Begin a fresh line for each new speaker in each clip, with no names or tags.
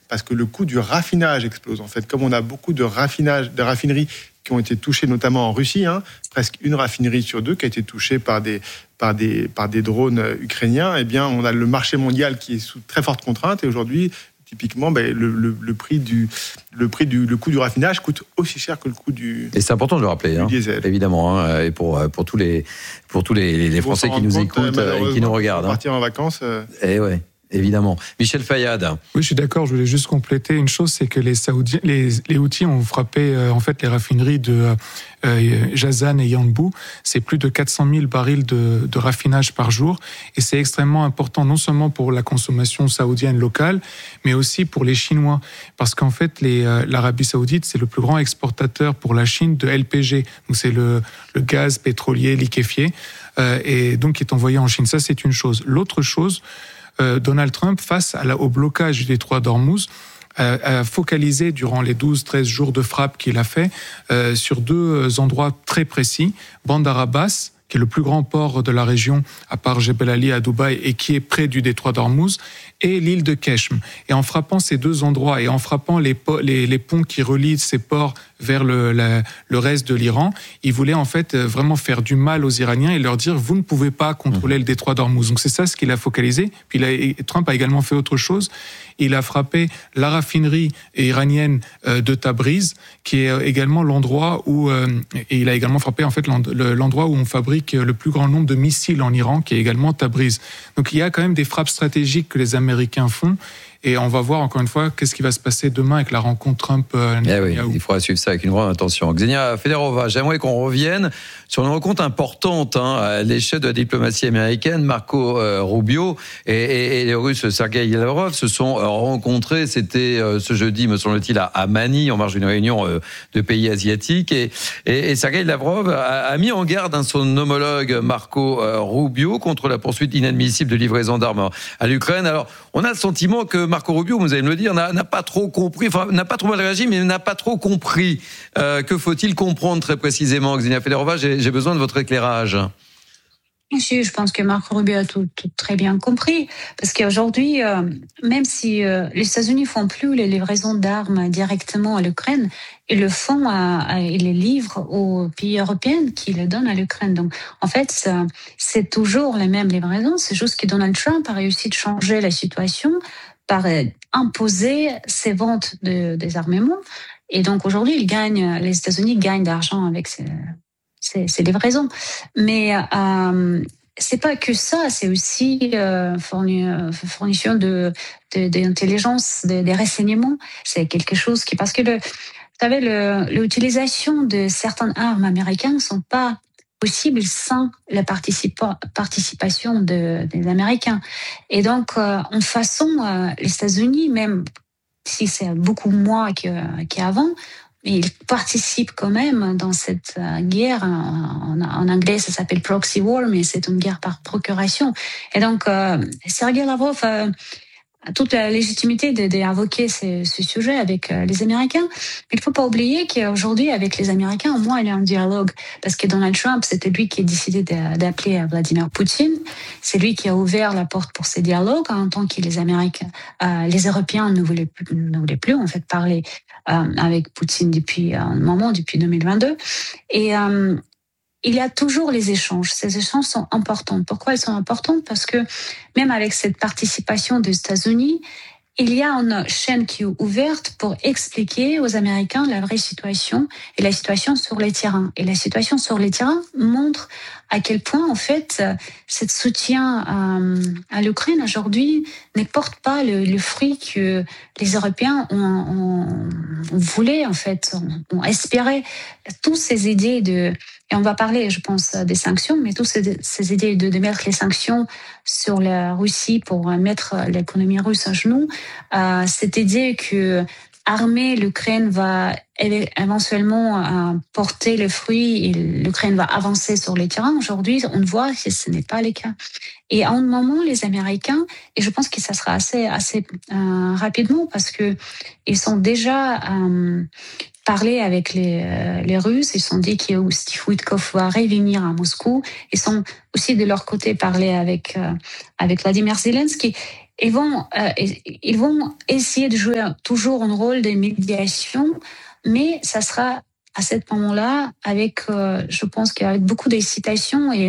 parce que le coût du raffinage explose. En fait, comme on a beaucoup de raffineries qui ont été touchées, notamment en Russie, presque une raffinerie sur 2 qui a été touchée par des drones ukrainiens, eh bien, on a le marché mondial qui est sous très forte contrainte. Et aujourd'hui, typiquement, le coût du raffinage coûte aussi cher que le coût du.
Et c'est important de le rappeler,
diesel.
Évidemment, et pour tous les Français qui nous écoutent et qui nous regardent.
Partir en vacances.
Et ouais. Évidemment. Michel Fayad.
Oui, je suis d'accord. Je voulais juste compléter une chose, c'est que les Saoudiens, les Houthis ont frappé en fait les raffineries de Jazan et Yanbu. C'est plus de 400 000 barils de raffinage par jour, et c'est extrêmement important non seulement pour la consommation saoudienne locale, mais aussi pour les Chinois, parce qu'en fait l'Arabie Saoudite c'est le plus grand exportateur pour la Chine de LPG. Donc c'est le gaz pétrolier liquéfié, et donc qui est envoyé en Chine. Ça c'est une chose. L'autre chose. Donald Trump, face au blocage du détroit d'Ormuz, a focalisé durant les 12-13 jours de frappe qu'il a fait sur 2 endroits très précis. Bandar Abbas, qui est le plus grand port de la région, à part Jebel Ali à Dubaï, et qui est près du détroit d'Ormuz, et l'île de Keshm. Et en frappant ces 2 endroits, et en frappant les ponts qui relient ces ports vers le reste de l'Iran, il voulait en fait vraiment faire du mal aux Iraniens et leur dire « vous ne pouvez pas contrôler le détroit d'Ormuz ». Donc c'est ça ce qu'il a focalisé. Puis Trump a également fait autre chose. Il a frappé la raffinerie iranienne de Tabriz, qui est également l'endroit où... et il a également frappé en fait l'endroit où on fabrique le plus grand nombre de missiles en Iran, qui est également Tabriz. Donc il y a quand même des frappes stratégiques que les Américains font. Et on va voir encore une fois qu'est-ce qui va se passer demain avec la rencontre Trump-Netanyahou.
Il faudra suivre ça avec une grande attention. Xenia Federova, j'aimerais qu'on revienne sur une rencontre importante à l'échelle de la diplomatie américaine. Marco Rubio et les Russes Sergueï Lavrov se sont rencontrés. C'était ce jeudi, me semble-t-il, à Manille, en marge d'une réunion de pays asiatiques. Et Sergueï Lavrov a mis en garde son homologue Marco Rubio contre la poursuite inadmissible de livraison d'armes à l'Ukraine. Alors, on a le sentiment que Marco Rubio, vous allez me le dire, n'a pas trop compris, enfin n'a pas trop mal réagi, mais n'a pas trop compris. Que faut-il comprendre très précisément, Xenia Federova? J'ai besoin de votre éclairage.
Si, je pense que Marco Rubio a tout très bien compris, parce qu'aujourd'hui, même si les États-Unis font plus les livraisons d'armes directement à l'Ukraine, ils le font, ils les livrent aux pays européens qui les donnent à l'Ukraine. Donc, en fait, c'est toujours les mêmes livraisons. C'est juste que Donald Trump a réussi de changer la situation par imposer ses ventes des armements. Et donc, aujourd'hui, les États-Unis gagnent d'argent avec ces livraisons. Mais c'est pas que ça, c'est aussi fourniture d'intelligence, des renseignements. C'est quelque chose qui... Parce que, vous savez, l'utilisation de certaines armes américaines ne sont pas possibles sans la participation des Américains. Et donc, en façon, les États-Unis, même si c'est beaucoup moins qu'avant, ils participent quand même dans cette guerre. En anglais, ça s'appelle proxy war, mais c'est une guerre par procuration. Et donc, Sergueï Lavrov a toute la légitimité d'invoquer ce sujet avec les Américains. Mais il ne faut pas oublier qu'aujourd'hui, avec les Américains, au moins, il y a un dialogue. Parce que Donald Trump, c'était lui qui a décidé d'appeler à Vladimir Poutine. C'est lui qui a ouvert la porte pour ces dialogues, en tant que les Européens ne voulaient plus en fait parler avec Poutine depuis un moment, depuis 2022. Et il y a toujours les échanges. Ces échanges sont importants. Pourquoi ils sont importants? Parce que même avec cette participation des États-Unis, il y a une chaîne qui est ouverte pour expliquer aux Américains la vraie situation et la situation sur les terrains. Et la situation sur les terrains montre à quel point, en fait, ce soutien à l'Ukraine aujourd'hui ne porte pas le fruit que les Européens ont voulu, en fait, ont espéré. Toutes ces idées et on va parler, je pense, des sanctions, mais toutes ces idées de mettre les sanctions sur la Russie pour mettre l'économie russe à genoux, cette idée que armer l'Ukraine va éventuellement porter les fruits et l'Ukraine va avancer sur les terrains. Aujourd'hui, on voit que ce n'est pas le cas. Et à un moment, les Américains, et je pense que ça sera assez rapidement, parce que ils sont déjà parlé avec les Russes. Ils se sont dit que Steve Witkoff va revenir à Moscou. Ils sont aussi de leur côté parlé avec Vladimir Zelensky. ils vont essayer de jouer toujours un rôle de médiation, mais ça sera à ce moment-là, je pense qu'avec beaucoup d'excitation et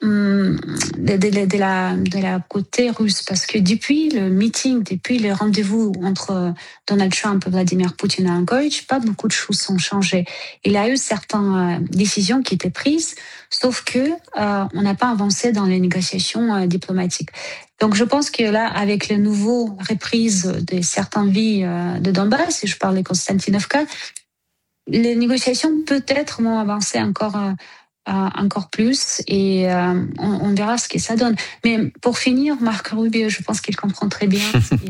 de la côté russe, parce que depuis le meeting, depuis le rendez-vous entre Donald Trump et Vladimir Poutine à Anchorage, pas beaucoup de choses sont changées. Il y a eu certaines décisions qui étaient prises, sauf que on n'a pas avancé dans les négociations diplomatiques. Donc, je pense que là, avec les nouveaux reprises de certaines villes de Donbass, si je parle de Konstantinovka, les négociations peut-être vont avancer encore plus et on verra ce que ça donne. Mais pour finir, Marco Rubio, je pense qu'il comprend très bien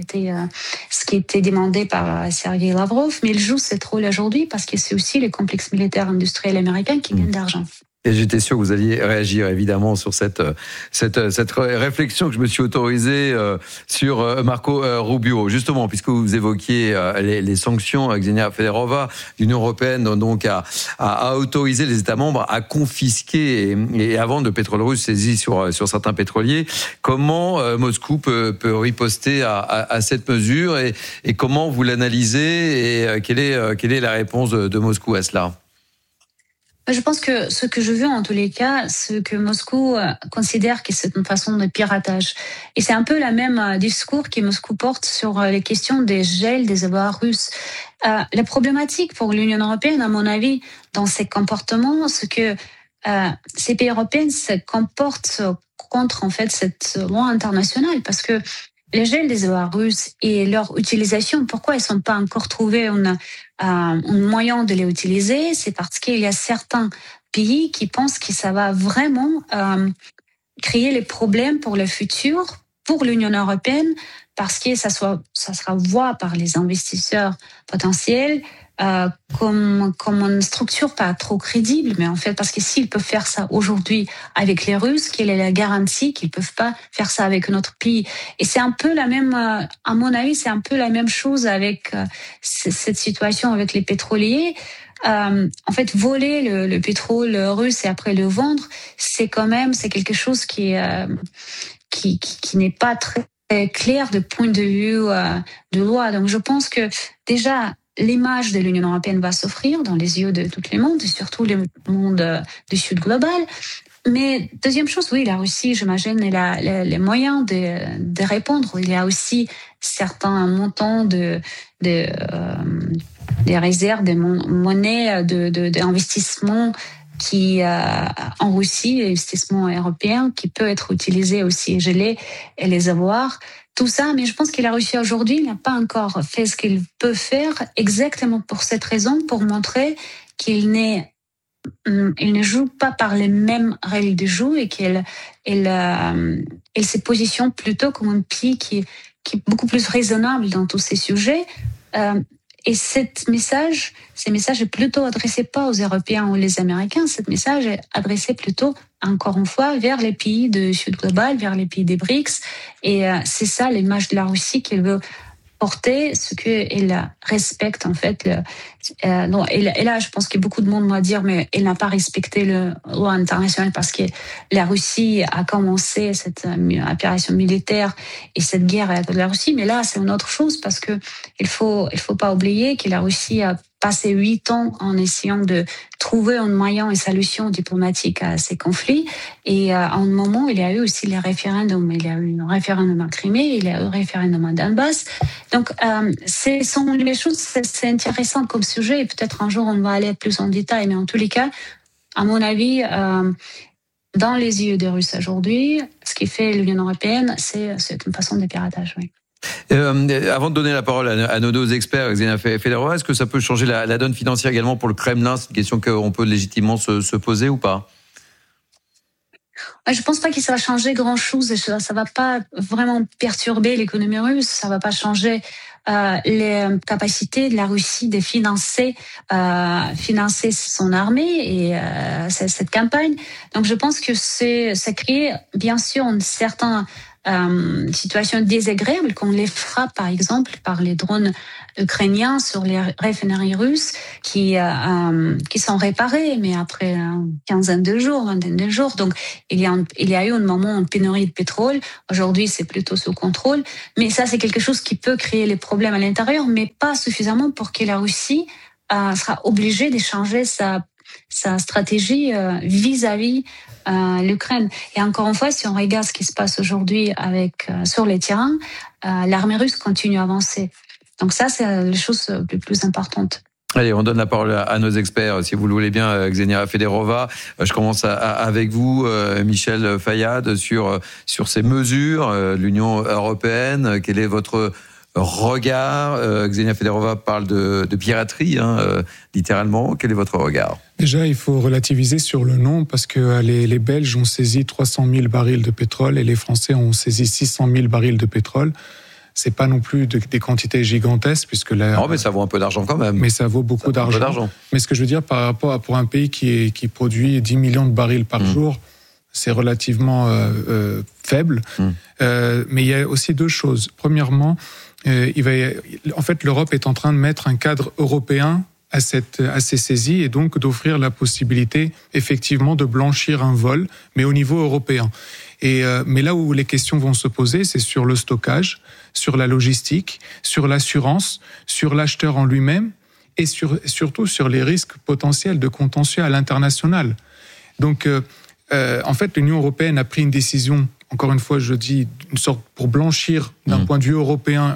ce qui était demandé par Sergei Lavrov, mais il joue cette rôle aujourd'hui parce que c'est aussi les complexes militaires industriels américains qui gagnent d'argent.
Et j'étais sûr que vous alliez réagir évidemment sur cette réflexion que je me suis autorisée sur Marco Rubio. Justement, puisque vous évoquiez les sanctions, Ksenia Federova, l'Union européenne donc a autorisé les États membres à confisquer et à vendre le pétrole russe saisi sur certains pétroliers. Comment Moscou peut riposter à cette mesure et comment vous l'analysez et quelle est la réponse de Moscou à cela?
Je pense que ce que je veux en tous les cas, c'est que Moscou considère que c'est une façon de piratage. Et c'est un peu le même discours que Moscou porte sur les questions des gels des avoirs russes. La problématique pour l'Union européenne, à mon avis, dans ces comportements, c'est que ces pays européens se comportent contre en fait cette loi internationale, parce que les gels des avoirs russes et leur utilisation, pourquoi ils ne sont pas encore trouvés un moyen de les utiliser? C'est parce qu'il y a certains pays qui pensent que ça va vraiment créer les problèmes pour le futur, pour l'Union européenne, parce que ça sera vu par les investisseurs potentiels comme une structure pas trop crédible, mais en fait parce que s'ils peuvent faire ça aujourd'hui avec les Russes, quelle est la garantie qu'ils peuvent pas faire ça avec un autre pays? Et c'est un peu la même, à mon avis, c'est un peu la même chose avec cette situation avec les pétroliers. En fait, voler le pétrole russe et après le vendre, c'est quelque chose qui n'est pas très clair de point de vue de loi. Donc, je pense que déjà l'image de l'Union européenne va s'offrir dans les yeux de tout le monde, et surtout le monde du Sud global. Mais deuxième chose, oui, la Russie, j'imagine, elle a les moyens de répondre. Il y a aussi certains montants des réserves, des monnaies d'investissement qui en Russie, investissement européen, qui peut être utilisé aussi, gelé et les avoir. Tout ça, mais je pense que la Russie aujourd'hui n'a pas encore fait ce qu'il peut faire exactement pour cette raison, pour montrer qu'il ne joue pas par les mêmes règles de jeu et qu'elle se positionne plutôt comme un pays qui est beaucoup plus raisonnable dans tous ces sujets. Et ce message est plutôt adressé pas aux Européens ou les Américains. Ce message est adressé plutôt, encore une fois, vers les pays du Sud global, vers les pays des BRICS. Et c'est ça l'image de la Russie qu'elle veut porter, ce qu'elle respecte en fait. Et là, je pense que beaucoup de monde va dire, mais elle n'a pas respecté la loi internationale parce que la Russie a commencé cette opération militaire et cette guerre avec la Russie. Mais là, c'est une autre chose parce que il faut pas oublier que la Russie a passé 8 ans en essayant de trouver un moyen et solution diplomatique à ces conflits. Et à un moment, il y a eu aussi les référendums. Il y a eu un référendum à Crimée, il y a eu un référendum à Donbass. Donc, ce sont les choses, c'est intéressant comme sujet et peut-être un jour on va aller plus en détail. Mais en tous les cas, à mon avis, dans les yeux des Russes aujourd'hui, ce qui fait l'Union européenne, c'est une façon de piratage, oui.
Avant de donner la parole à nos deux experts, Ksenia Federova, est-ce que ça peut changer la donne financière également pour le Kremlin? C'est une question qu'on peut légitimement se poser ou pas?
Je pense pas que ça va changer grand-chose. Ça va pas vraiment perturber l'économie russe. Ça va pas changer les capacités de la Russie de financer son armée et cette campagne. Donc je pense que ça crée bien sûr un certain situation désagréable qu'on les frappe, par exemple, par les drones ukrainiens sur les raffineries russes qui sont réparées, mais après une quinzaine de jours, vingtaine de jours. Donc, il y a eu un moment une pénurie de pétrole. Aujourd'hui, c'est plutôt sous contrôle. Mais ça, c'est quelque chose qui peut créer les problèmes à l'intérieur, mais pas suffisamment pour que la Russie sera obligée de changer sa stratégie vis-à-vis l'Ukraine. Et encore une fois, si on regarde ce qui se passe aujourd'hui sur les terrains, l'armée russe continue à avancer. Donc ça, c'est la chose la plus importante.
Allez, on donne la parole à nos experts, si vous le voulez bien, Ksenia Federova. Je commence avec vous, Michel Fayad, sur ces mesures de l'Union européenne. Quel est votre regard? Ksenia Federova parle de piraterie, littéralement. Quel est votre regard?
Déjà, il faut relativiser sur le nom parce que les Belges ont saisi 300 000 barils de pétrole et les Français ont saisi 600 000 barils de pétrole. C'est pas non plus des quantités gigantesques puisque
non, mais ça vaut un peu d'argent quand même.
Mais ça vaut beaucoup d'argent. Mais ce que je veux dire par rapport pour un pays qui produit 10 millions de barils par jour, c'est relativement faible. Mais il y a aussi deux choses. Premièrement, en fait, l'Europe est en train de mettre un cadre européen à ces saisies et donc d'offrir la possibilité effectivement de blanchir un vol, mais au niveau européen. Mais là où les questions vont se poser, c'est sur le stockage, sur la logistique, sur l'assurance, sur l'acheteur en lui-même et surtout sur les risques potentiels de contentieux à l'international. Donc, en fait, l'Union européenne a pris une décision, encore une fois, je dis, une sorte pour blanchir d'un point de vue européen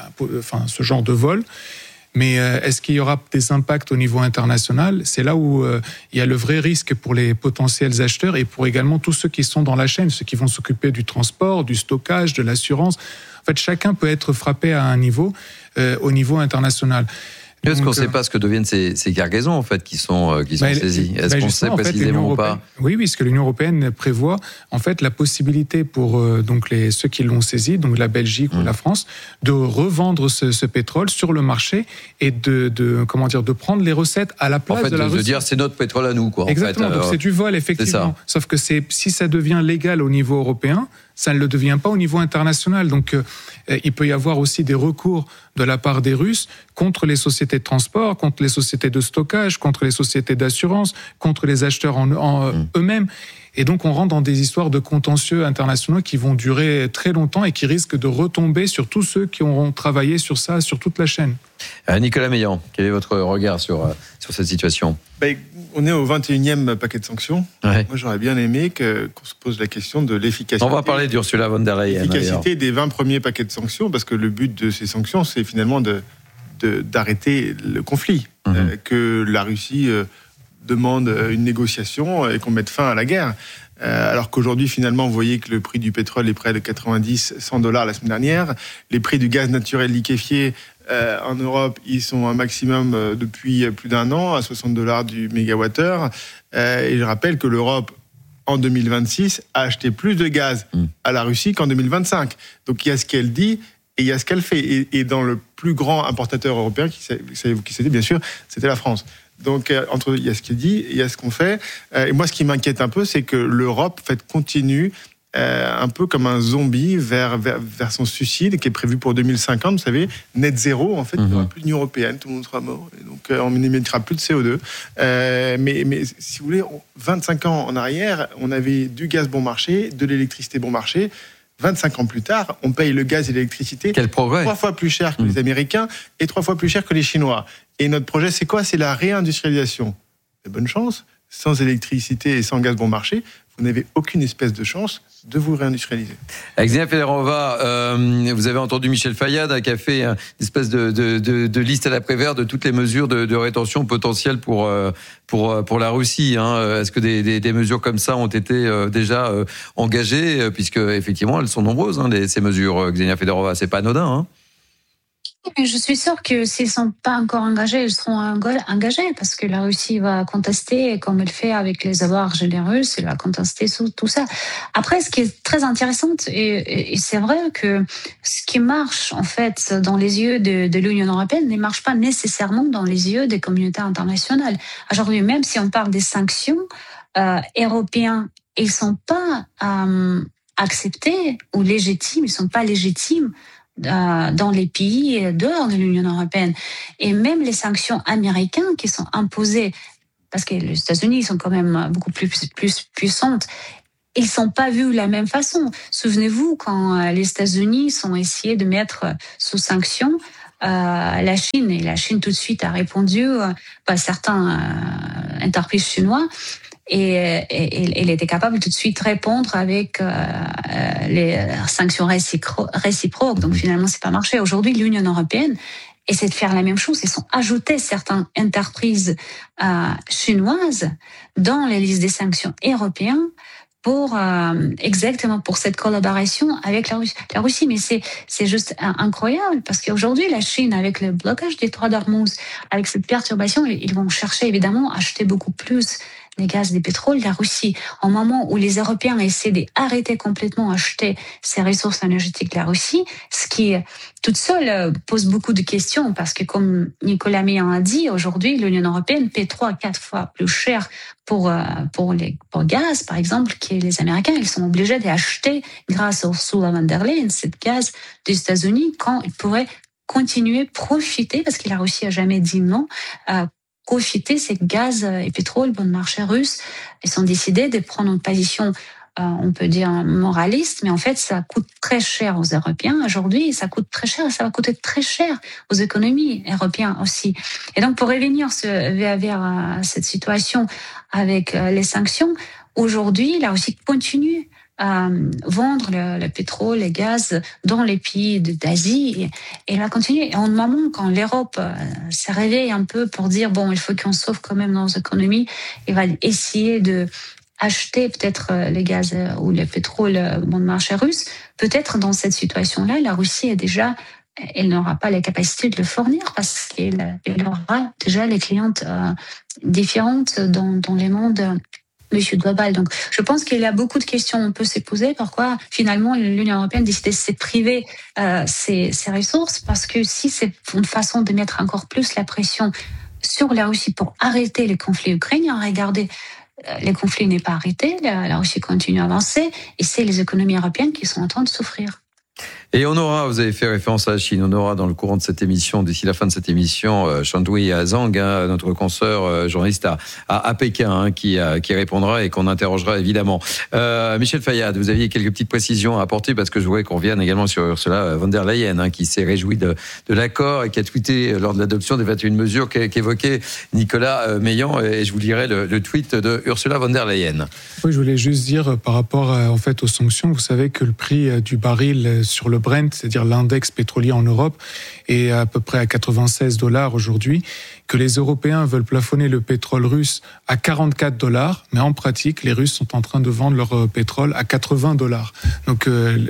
ce genre de vol. Mais est-ce qu'il y aura des impacts au niveau international? C'est là où il y a le vrai risque pour les potentiels acheteurs et pour également tous ceux qui sont dans la chaîne, ceux qui vont s'occuper du transport, du stockage, de l'assurance. En fait, chacun peut être frappé à un niveau, au niveau international.
Est-ce qu'on ne sait pas ce que deviennent ces cargaisons en fait qui sont saisies? Est-ce qu'on sait précisément ou pas?
Oui, ce que l'Union européenne prévoit, en fait, la possibilité pour ceux qui l'ont saisi, donc la Belgique ou la France, de revendre ce pétrole sur le marché et de prendre les recettes à la place de la Russie.
De dire c'est notre pétrole à nous, quoi.
Exactement.
En fait,
donc c'est du vol effectivement. Sauf que si ça devient légal au niveau européen, ça ne le devient pas au niveau international. Donc, il peut y avoir aussi des recours de la part des Russes contre les sociétés de transport, contre les sociétés de stockage, contre les sociétés d'assurance, contre les acheteurs eux-mêmes. Et donc, on rentre dans des histoires de contentieux internationaux qui vont durer très longtemps et qui risquent de retomber sur tous ceux qui auront travaillé sur ça, sur toute la chaîne.
Nicolas Meillan, quel est votre regard sur cette situation?
On est au 21e paquet de sanctions. Ouais. Moi, j'aurais bien aimé qu'on se pose la question de l'efficacité.
On va parler d'Ursula von der Leyen.
L'efficacité des 20 premiers paquets de sanctions, parce que le but de ces sanctions, c'est finalement d'arrêter le conflit. Que la Russie demande une négociation et qu'on mette fin à la guerre. Alors qu'aujourd'hui, finalement, vous voyez que le prix du pétrole est près de 90-100 $ la semaine dernière. Les prix du gaz naturel liquéfié en Europe, ils sont un maximum depuis plus d'un an, à 60 $ du mégawattheure. Et je rappelle que l'Europe, en 2026, a acheté plus de gaz à la Russie qu'en 2025. Donc il y a ce qu'elle dit et il y a ce qu'elle fait. Et dans le plus grand importateur européen, qui c'était bien sûr, c'était la France. Donc, il y a ce qu'il dit, il y a ce qu'on fait. Et moi, ce qui m'inquiète un peu, c'est que l'Europe, en fait, continue un peu comme un zombie vers son suicide, qui est prévu pour 2050, vous savez, net zéro. En fait, il n'y aura plus d'Union européenne, tout le monde sera mort. Et donc, on n'émettra plus de CO2. Mais si vous voulez, 25 ans en arrière, on avait du gaz bon marché, de l'électricité bon marché. 25 ans plus tard, on paye le gaz et l'électricité 3 fois plus cher que les Américains et 3 fois plus cher que les Chinois. Et notre projet, c'est quoi? C'est la réindustrialisation. Bonne chance. Sans électricité et sans gaz bon marché, vous n'avez aucune espèce de chance de vous réindustrialiser.
Ksenia Federova, vous avez entendu Michel Fayad qui a fait une espèce de liste à l'après-vert de toutes les mesures de rétention potentielles pour la Russie. Est-ce que des mesures comme ça ont été déjà engagées, puisque effectivement elles sont nombreuses, ces mesures, Ksenia Federova, c'est pas anodin.
Je suis sûre que s'ils ne sont pas encore engagés, ils seront engagés parce que la Russie va contester, comme elle fait avec les avoirs généreux, elle va contester tout ça. Après, ce qui est très intéressant, et c'est vrai que ce qui marche en fait dans les yeux de l'Union européenne ne marche pas nécessairement dans les yeux des communautés internationales. Aujourd'hui, même si on parle des sanctions européennes, ils ne sont pas acceptés ou légitimes, ils sont pas légitimes dans les pays dehors de l'Union européenne. Et même les sanctions américaines qui sont imposées, parce que les États-Unis sont quand même beaucoup plus puissantes, ils sont pas vus de la même façon. Souvenez-vous quand les États-Unis sont essayés de mettre sous sanctions la Chine, et la Chine tout de suite a répondu, certains entreprises chinois, et elle était capable tout de suite répondre avec les sanctions réciproques. Donc finalement, c'est pas marché. Aujourd'hui, l'Union européenne essaie de faire la même chose. Ils ont ajouté certaines entreprises chinoises dans les listes des sanctions européennes pour exactement pour cette collaboration avec la Russie. Mais c'est juste incroyable, parce qu'aujourd'hui, la Chine, avec le blocage des détroit d'Ormuz, avec cette perturbation, ils vont chercher évidemment à acheter beaucoup plus les gaz et des pétroles de la Russie. Au moment où les Européens essaient d'arrêter complètement d'acheter ces ressources énergétiques de la Russie, ce qui, toute seule, pose beaucoup de questions, parce que comme Nicolas Meillan a dit, aujourd'hui, l'Union européenne paie 3 à 4 fois plus cher pour gaz, par exemple, que les Américains. Ils sont obligés d'acheter, grâce à Ursula von der Leyen, cette gaz des États-Unis, quand ils pourraient continuer à profiter, parce que la Russie a jamais dit non, profiter ces gaz et pétrole bon marché russe. Ils ont décidé de prendre une position, on peut dire moraliste, mais en fait, ça coûte très cher aux Européens aujourd'hui, ça coûte très cher, et ça va coûter très cher aux économies européennes aussi. Et donc, pour revenir vers cette situation avec les sanctions, aujourd'hui, la Russie continue à vendre le pétrole, le gaz dans les pays d'Asie, et elle va continuer. Et en moment, quand l'Europe se réveille un peu pour dire bon, il faut qu'on sauve quand même nos économies, elle va essayer de acheter peut-être le gaz ou le pétrole bon marché russe. Peut-être dans cette situation-là, la Russie est déjà, elle n'aura pas la capacité de le fournir, parce qu'elle aura déjà les clientes différentes dans les mondes global. Donc, je pense qu'il y a beaucoup de questions qu'on peut se poser. Pourquoi, finalement, l'Union européenne décide de se priver ces ressources? Parce que si c'est une façon de mettre encore plus la pression sur la Russie pour arrêter le conflit ukrainien, regardez, le conflit n'est pas arrêté, la Russie continue à avancer, et c'est les économies européennes qui sont en train de souffrir.
Et on aura, vous avez fait référence à la Chine, on aura dans le courant de cette émission, d'ici la fin de cette émission, Shandui Zhang, notre consoeur journaliste à Pékin, qui répondra et qu'on interrogera évidemment. Michel Fayad, vous aviez quelques petites précisions à apporter, parce que je voulais qu'on revienne également sur Ursula von der Leyen, qui s'est réjouie de l'accord et qui a tweeté lors de l'adoption des 21 mesures qu'évoquait Nicolas Meillan, et je vous lirai le tweet de Ursula von der Leyen.
Oui, je voulais juste dire par rapport en fait aux sanctions, vous savez que le prix du baril sur le Brent, c'est-à-dire l'index pétrolier en Europe, est à peu près à $96 aujourd'hui, que les Européens veulent plafonner le pétrole russe à $44, mais en pratique, les Russes sont en train de vendre leur pétrole à $80. Donc,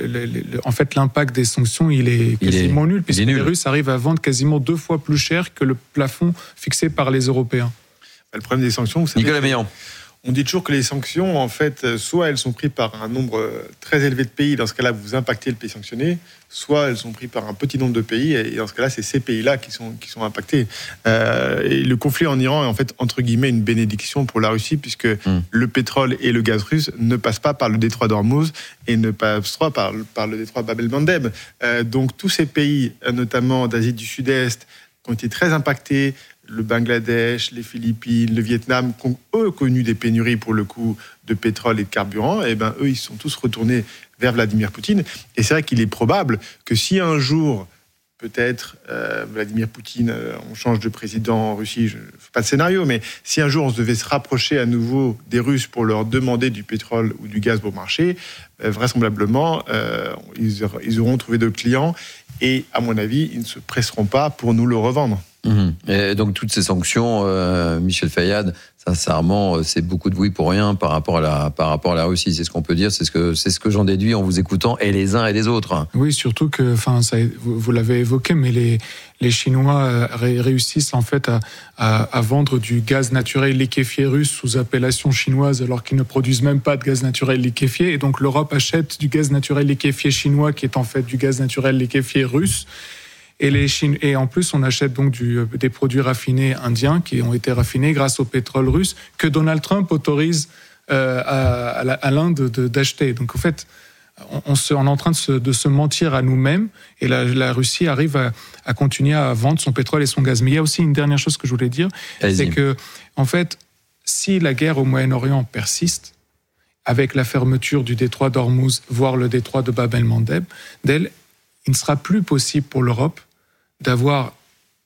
en fait, l'impact des sanctions, il est quasiment nul, puisque les Russes arrivent à vendre quasiment 2 fois plus cher que le plafond fixé par les Européens.
Le problème des sanctions, vous savez,
Nicolas Meillan.
On dit toujours que les sanctions, en fait, soit elles sont prises par un nombre très élevé de pays, dans ce cas-là, vous impactez le pays sanctionné, soit elles sont prises par un petit nombre de pays, et dans ce cas-là, c'est ces pays-là qui sont impactés. Et le conflit en Iran est en fait, entre guillemets, une bénédiction pour la Russie, puisque le pétrole et le gaz russe ne passent pas par le détroit d'Ormuz et ne passent pas par le détroit Bab el-Mandeb. Donc tous ces pays, notamment d'Asie du Sud-Est, qui ont été très impactés, le Bangladesh, les Philippines, le Vietnam, qui ont eux connu des pénuries pour le coup de pétrole et de carburant, et ben eux ils sont tous retournés vers Vladimir Poutine. Et c'est vrai qu'il est probable que si un jour peut-être Vladimir Poutine, on change de président en Russie, je ne fais pas de scénario, mais si un jour on se devait se rapprocher à nouveau des Russes pour leur demander du pétrole ou du gaz bon marché, vraisemblablement ils auront trouvé d'autres clients, et à mon avis ils ne se presseront pas pour nous le revendre.
Et donc toutes ces sanctions, Michel Fayad, sincèrement, c'est beaucoup de bruit pour rien par rapport à la Russie. C'est ce qu'on peut dire, c'est ce que j'en déduis en vous écoutant, et les uns et les autres.
Oui, surtout que, vous l'avez évoqué, mais les Chinois réussissent en fait à vendre du gaz naturel liquéfié russe sous appellation chinoise, alors qu'ils ne produisent même pas de gaz naturel liquéfié. Et donc l'Europe achète du gaz naturel liquéfié chinois, qui est en fait du gaz naturel liquéfié russe. Et en plus, on achète donc des produits raffinés indiens qui ont été raffinés grâce au pétrole russe que Donald Trump autorise à l'Inde d'acheter. Donc en fait, on est en train de se mentir à nous-mêmes, et la Russie arrive à continuer à vendre son pétrole et son gaz. Mais il y a aussi une dernière chose que je voulais dire, c'est que, en fait, si la guerre au Moyen-Orient persiste, avec la fermeture du détroit d'Ormuz, voire le détroit de Bab el-Mandeb, il ne sera plus possible pour l'Europe d'avoir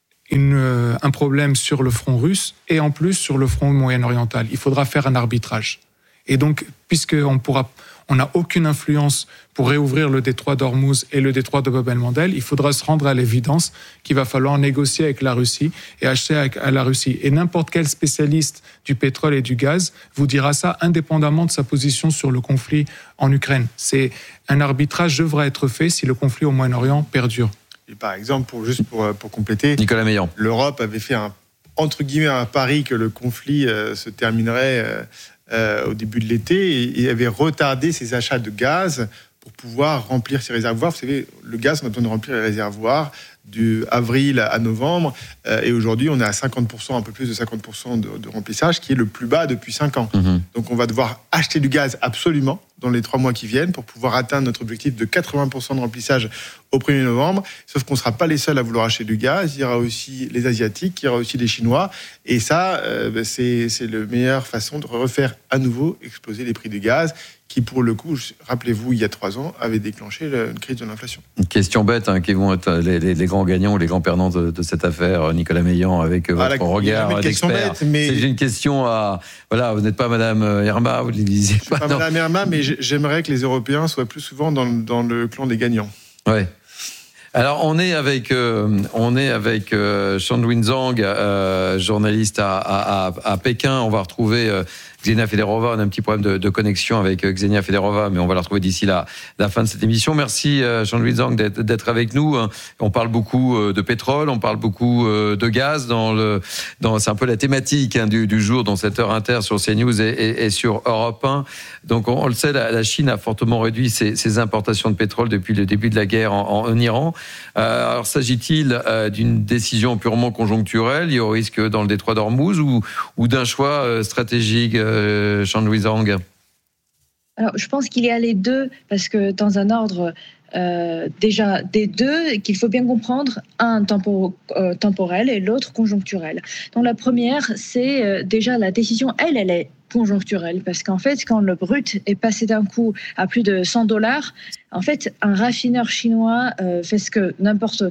un problème sur le front russe et en plus sur le front moyen-oriental. Il faudra faire un arbitrage. Et donc, puisqu'on n'a aucune influence pour réouvrir le détroit d'Ormuz et le détroit de Bab el-Mandeb, il faudra se rendre à l'évidence qu'il va falloir négocier avec la Russie et acheter à la Russie. Et n'importe quel spécialiste du pétrole et du gaz vous dira ça indépendamment de sa position sur le conflit en Ukraine. C'est un arbitrage devra être fait si le conflit au Moyen-Orient perdure.
Et par exemple, pour compléter,
Nicolas Meillan.
L'Europe avait fait entre guillemets un pari que le conflit se terminerait au début de l'été et avait retardé ses achats de gaz pour pouvoir remplir ses réservoirs. Vous savez, le gaz, on a besoin de remplir les réservoirs du avril à novembre, et aujourd'hui on est à 50%, un peu plus de 50% de remplissage, qui est le plus bas depuis 5 ans. Donc on va devoir acheter du gaz absolument dans les 3 mois qui viennent pour pouvoir atteindre notre objectif de 80% de remplissage au 1er novembre. Sauf qu'on ne sera pas les seuls à vouloir acheter du gaz. Il y aura aussi les Asiatiques, il y aura aussi les Chinois. Et ça, c'est la meilleure façon de refaire à nouveau exploser les prix du gaz, qui pour le coup, rappelez-vous, il y a 3 ans, avait déclenché une crise de l'inflation.
Une question bête, qui vont être les grands gagnants ou les grands perdants de cette affaire, Nicolas Meillan, avec votre regard d'expert. C'est une question à... Voilà, vous n'êtes pas Madame Irma, vous ne le disiez pas.
Je ne suis pas Madame Irma, mais j'aimerais que les Européens soient plus souvent dans le clan des gagnants.
Ouais. Alors on est avec Shandwin Zhang, journaliste à Pékin. On va retrouver Ksenia Federova. On a un petit problème de connexion avec Ksenia Federova, mais on va la retrouver d'ici la fin de cette émission. Merci Shandwin Zhang d'être avec nous. On parle beaucoup de pétrole, on parle beaucoup de gaz c'est un peu la thématique du jour dans cette heure inter sur CNews et sur Europe 1. Donc on le sait, la Chine a fortement réduit ses importations de pétrole depuis le début de la guerre en Iran. Alors s'agit-il d'une décision purement conjoncturelle, liée au risque dans le détroit d'Ormuz, ou d'un choix stratégique, Shandwin Zhang?
Alors, je pense qu'il y a les deux, parce que dans un ordre déjà des deux, qu'il faut bien comprendre, un temporel et l'autre conjoncturel. Donc la première, c'est déjà la décision, elle est conjoncturelle, parce qu'en fait, quand le brut est passé d'un coup à plus de $100, en fait, un raffineur chinois fait ce que n'importe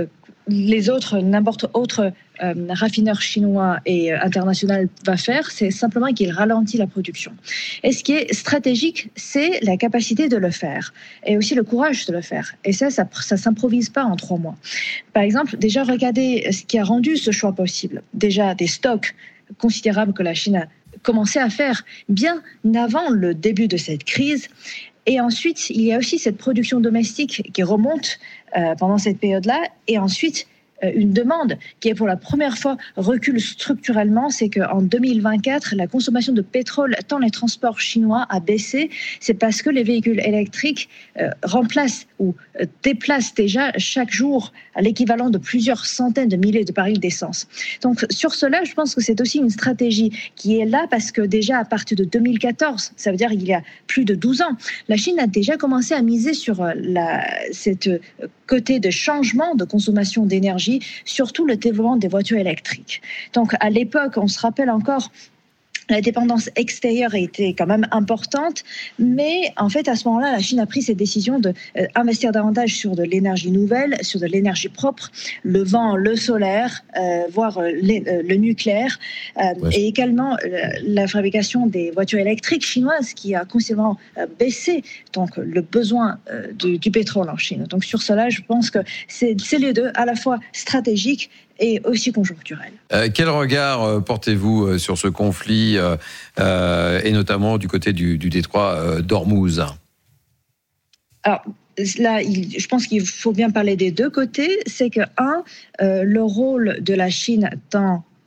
autre raffineur chinois et international va faire, c'est simplement qu'il ralentit la production. Et ce qui est stratégique, c'est la capacité de le faire et aussi le courage de le faire. Et ça s'improvise pas en 3 mois. Par exemple, déjà regardez ce qui a rendu ce choix possible. Déjà des stocks considérables que la Chine a commencé à faire bien avant le début de cette crise. Et ensuite, il y a aussi cette production domestique qui remonte pendant cette période-là. Et ensuite, une demande qui est pour la première fois recule structurellement, c'est qu'en 2024, la consommation de pétrole, tant les transports chinois, a baissé. C'est parce que les véhicules électriques remplacent ou déplacent déjà chaque jour à l'équivalent de plusieurs centaines de milliers de barils d'essence. Donc sur cela, je pense que c'est aussi une stratégie qui est là parce que déjà à partir de 2014, ça veut dire il y a plus de 12 ans, la Chine a déjà commencé à miser sur cette côté de changement de consommation d'énergie, surtout le développement des voitures électriques. Donc à l'époque, on se rappelle encore, la dépendance extérieure était quand même importante, mais en fait, à ce moment-là, la Chine a pris cette décision d'investir davantage sur de l'énergie nouvelle, sur de l'énergie propre, le vent, le solaire, voire le nucléaire, et également la fabrication des voitures électriques chinoises qui a considérablement baissé donc, le besoin du pétrole en Chine. Donc sur cela, je pense que c'est les deux, à la fois stratégiques et aussi conjoncturel.
Quel regard portez-vous sur ce conflit, et notamment du côté du détroit d'Ormuz?
Alors là, je pense qu'il faut bien parler des deux côtés. C'est que, le rôle de la Chine dans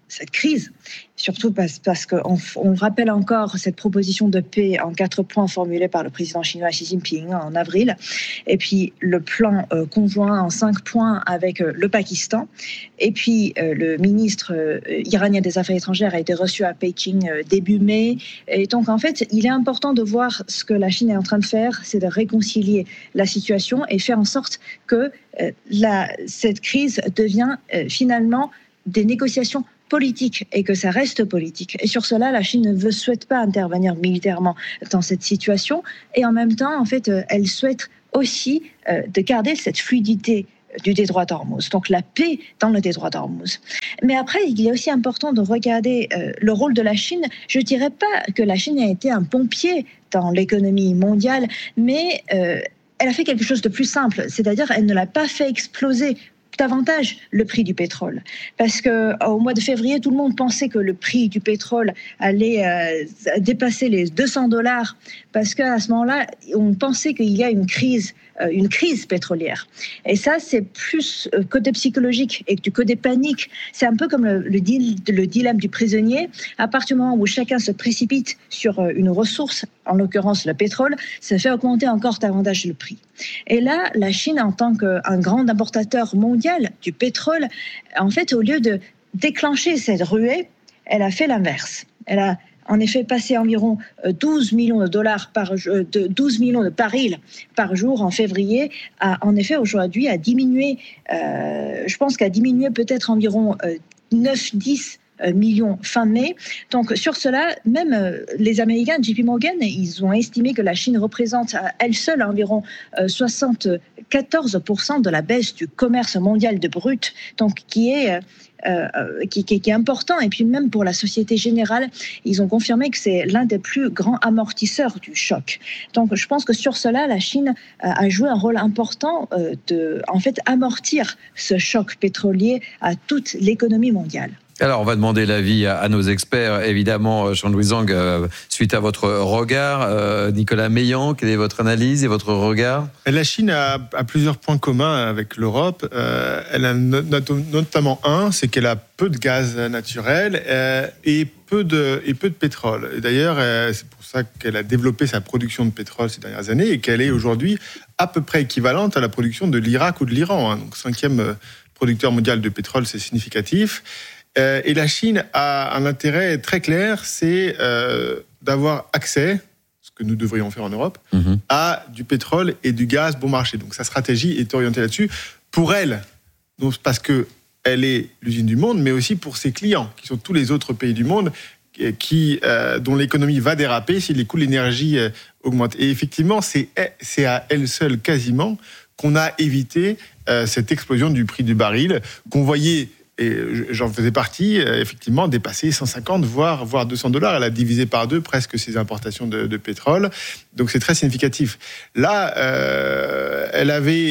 cette crise, surtout parce qu'on rappelle encore cette proposition de paix en 4 points formulée par le président chinois Xi Jinping en avril, et puis le plan conjoint en 5 points avec le Pakistan, et puis le ministre iranien des Affaires étrangères a été reçu à Pékin début mai, et donc en fait il est important de voir ce que la Chine est en train de faire, c'est de réconcilier la situation et faire en sorte que cette crise devient finalement des négociations politique et que ça reste politique. Et sur cela, la Chine ne souhaite pas intervenir militairement dans cette situation et en même temps, en fait, elle souhaite aussi de garder cette fluidité du détroit d'Ormuz, donc la paix dans le détroit d'Ormuz. Mais après, il est aussi important de regarder le rôle de la Chine. Je ne dirais pas que la Chine a été un pompier dans l'économie mondiale, mais elle a fait quelque chose de plus simple, c'est-à-dire elle ne l'a pas fait exploser davantage le prix du pétrole. Parce qu'au mois de février, tout le monde pensait que le prix du pétrole allait dépasser les $200, parce qu'à ce moment-là, on pensait qu'il y a une crise pétrolière. Et ça, c'est plus côté psychologique et du côté panique. C'est un peu comme le dilemme du prisonnier. À partir du moment où chacun se précipite sur une ressource, en l'occurrence le pétrole, ça fait augmenter encore davantage le prix. Et là, la Chine, en tant qu'un grand importateur mondial du pétrole, en fait, au lieu de déclencher cette ruée, elle a fait l'inverse. Elle a en effet passé environ 12 millions de dollars 12 millions de barils par jour en février, en effet aujourd'hui a diminué, je pense qu'à diminué peut-être environ 9-10 millions fin mai. Donc sur cela, même les Américains, JP Morgan, ils ont estimé que la Chine représente à elle seule environ 74% de la baisse du commerce mondial de brut, donc qui est important. Et puis même pour la Société Générale, ils ont confirmé que c'est l'un des plus grands amortisseurs du choc. Donc je pense que sur cela, la Chine a joué un rôle important de en fait amortir ce choc pétrolier à toute l'économie mondiale.
Alors, on va demander l'avis à nos experts, évidemment, Jean-Louis Zhang, suite à votre regard. Nicolas Meillan, quelle est votre analyse et votre regard ?
La Chine a plusieurs points communs avec l'Europe. Elle a notamment c'est qu'elle a peu de gaz naturel et peu de pétrole. Et d'ailleurs, c'est pour ça qu'elle a développé sa production de pétrole ces dernières années et qu'elle est aujourd'hui à peu près équivalente à la production de l'Irak ou de l'Iran. Donc, 5e producteur mondial de pétrole, c'est significatif. Et la Chine a un intérêt très clair, c'est d'avoir accès, ce que nous devrions faire en Europe, à du pétrole et du gaz bon marché. Donc sa stratégie est orientée là-dessus. Pour elle, donc parce qu'elle est l'usine du monde, mais aussi pour ses clients, qui sont tous les autres pays du monde, dont l'économie va déraper si les coûts de l'énergie augmentent. Et effectivement, c'est à elle seule quasiment qu'on a évité cette explosion du prix du baril qu'on voyait. Et j'en faisais partie, effectivement, dépasser 150, voire $200. Elle a divisé par 2 presque ses importations de pétrole. Donc c'est très significatif. Là, elle avait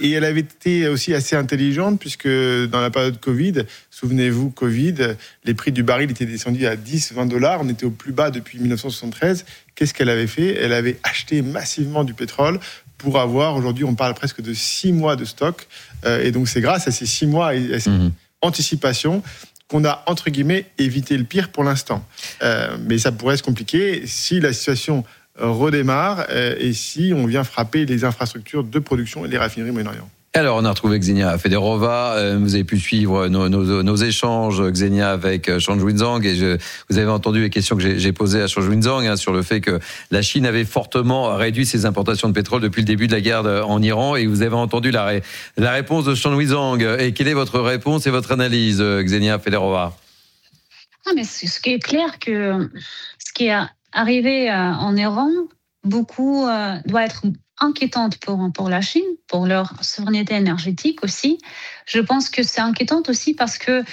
été aussi assez intelligente, puisque dans la période Covid, souvenez-vous, Covid, les prix du baril étaient descendus à $10-20. On était au plus bas depuis 1973. Qu'est-ce qu'elle avait fait ? Elle avait acheté massivement du pétrole pour avoir, aujourd'hui, on parle presque de 6 mois de stock. Et donc c'est grâce à ces 6 mois et à ces anticipation qu'on a, entre guillemets, évité le pire pour l'instant. Mais ça pourrait se compliquer si la situation redémarre et si on vient frapper les infrastructures de production et les raffineries au Moyen-Orient.
Alors, on a retrouvé Ksenia Federova. Vous avez pu suivre nos échanges, Ksenia, avec Jean-Louis Zhang. Et vous avez entendu les questions que j'ai posées à Jean-Louis Zhang sur le fait que la Chine avait fortement réduit ses importations de pétrole depuis le début de la guerre en Iran. Et vous avez entendu la réponse de Jean-Louis Zhang. Et quelle est votre réponse et votre analyse, Ksenia Federova ?
Mais ce qui est clair, que ce qui est arrivé en Iran, beaucoup doit être inquiétante pour la Chine, pour leur souveraineté énergétique aussi. Je pense que c'est inquiétante aussi parce que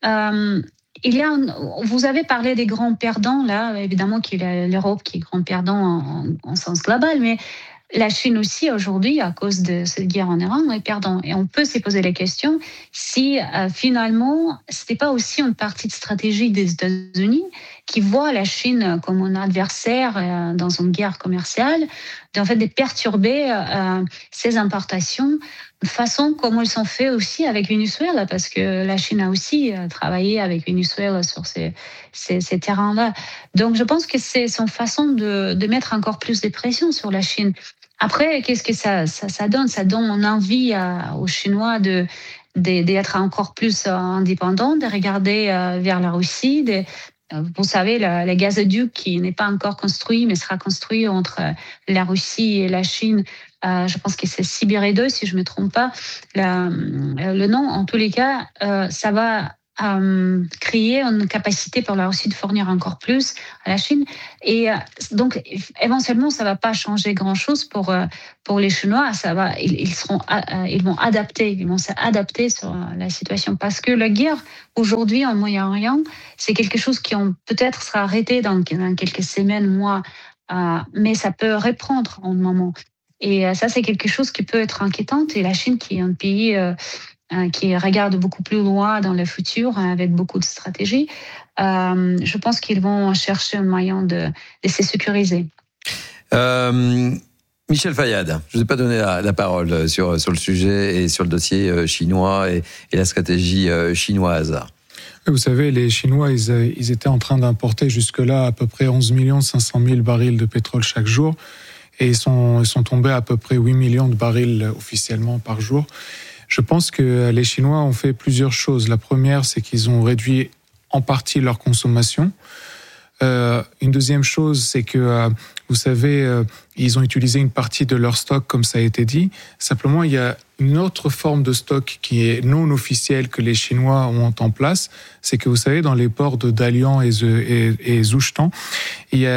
vous avez parlé des grands perdants, là, évidemment qu'il y a l'Europe qui est grand perdant en sens global, mais la Chine aussi, aujourd'hui, à cause de cette guerre en Iran, est perdant. Et on peut se poser la question si finalement, ce n'était pas aussi une partie de stratégie des États-Unis qui voient la Chine comme un adversaire dans une guerre commerciale, en fait de perturber ces importations de façon comme elles sont faites aussi avec Venezuela, parce que la Chine a aussi travaillé avec Venezuela sur ces terrains-là. Donc je pense que c'est son façon de mettre encore plus de pression sur la Chine. Après, qu'est-ce que ça donne? Ça donne envie aux Chinois d'être encore plus indépendants, de regarder vers la Russie. Vous savez, le gazoduc qui n'est pas encore construit, mais sera construit entre la Russie et la Chine. Je pense que c'est Sibérie 2, si je ne me trompe pas. Le nom, en tous les cas, ça va créer une capacité pour la Russie de fournir encore plus à la Chine. Et donc, éventuellement, ça ne va pas changer grand-chose pour les Chinois. Ils vont s'adapter sur la situation. Parce que la guerre, aujourd'hui, en Moyen-Orient, c'est quelque chose qui peut-être sera arrêté dans quelques semaines, mois, mais ça peut reprendre en moment. Et ça, c'est quelque chose qui peut être inquiétant. Et la Chine, qui est un pays qui regarde beaucoup plus loin dans le futur, avec beaucoup de stratégies, je pense qu'ils vont chercher un moyen de se sécuriser.
Michel Fayad, je ne vous ai pas donné la parole sur le sujet et sur le dossier chinois et la stratégie chinoise.
Vous savez, les Chinois, ils étaient en train d'importer jusque-là à peu près 11 500 000 barils de pétrole chaque jour. Et ils sont tombés à peu près 8 millions de barils officiellement par jour. Je pense que les Chinois ont fait plusieurs choses. La première, c'est qu'ils ont réduit en partie leur consommation. Une deuxième chose, c'est que, vous savez, ils ont utilisé une partie de leur stock, comme ça a été dit. Simplement, il y a une autre forme de stock qui est non officielle que les Chinois ont en place. C'est que, vous savez, dans les ports de Dalian et Zhoushan, il y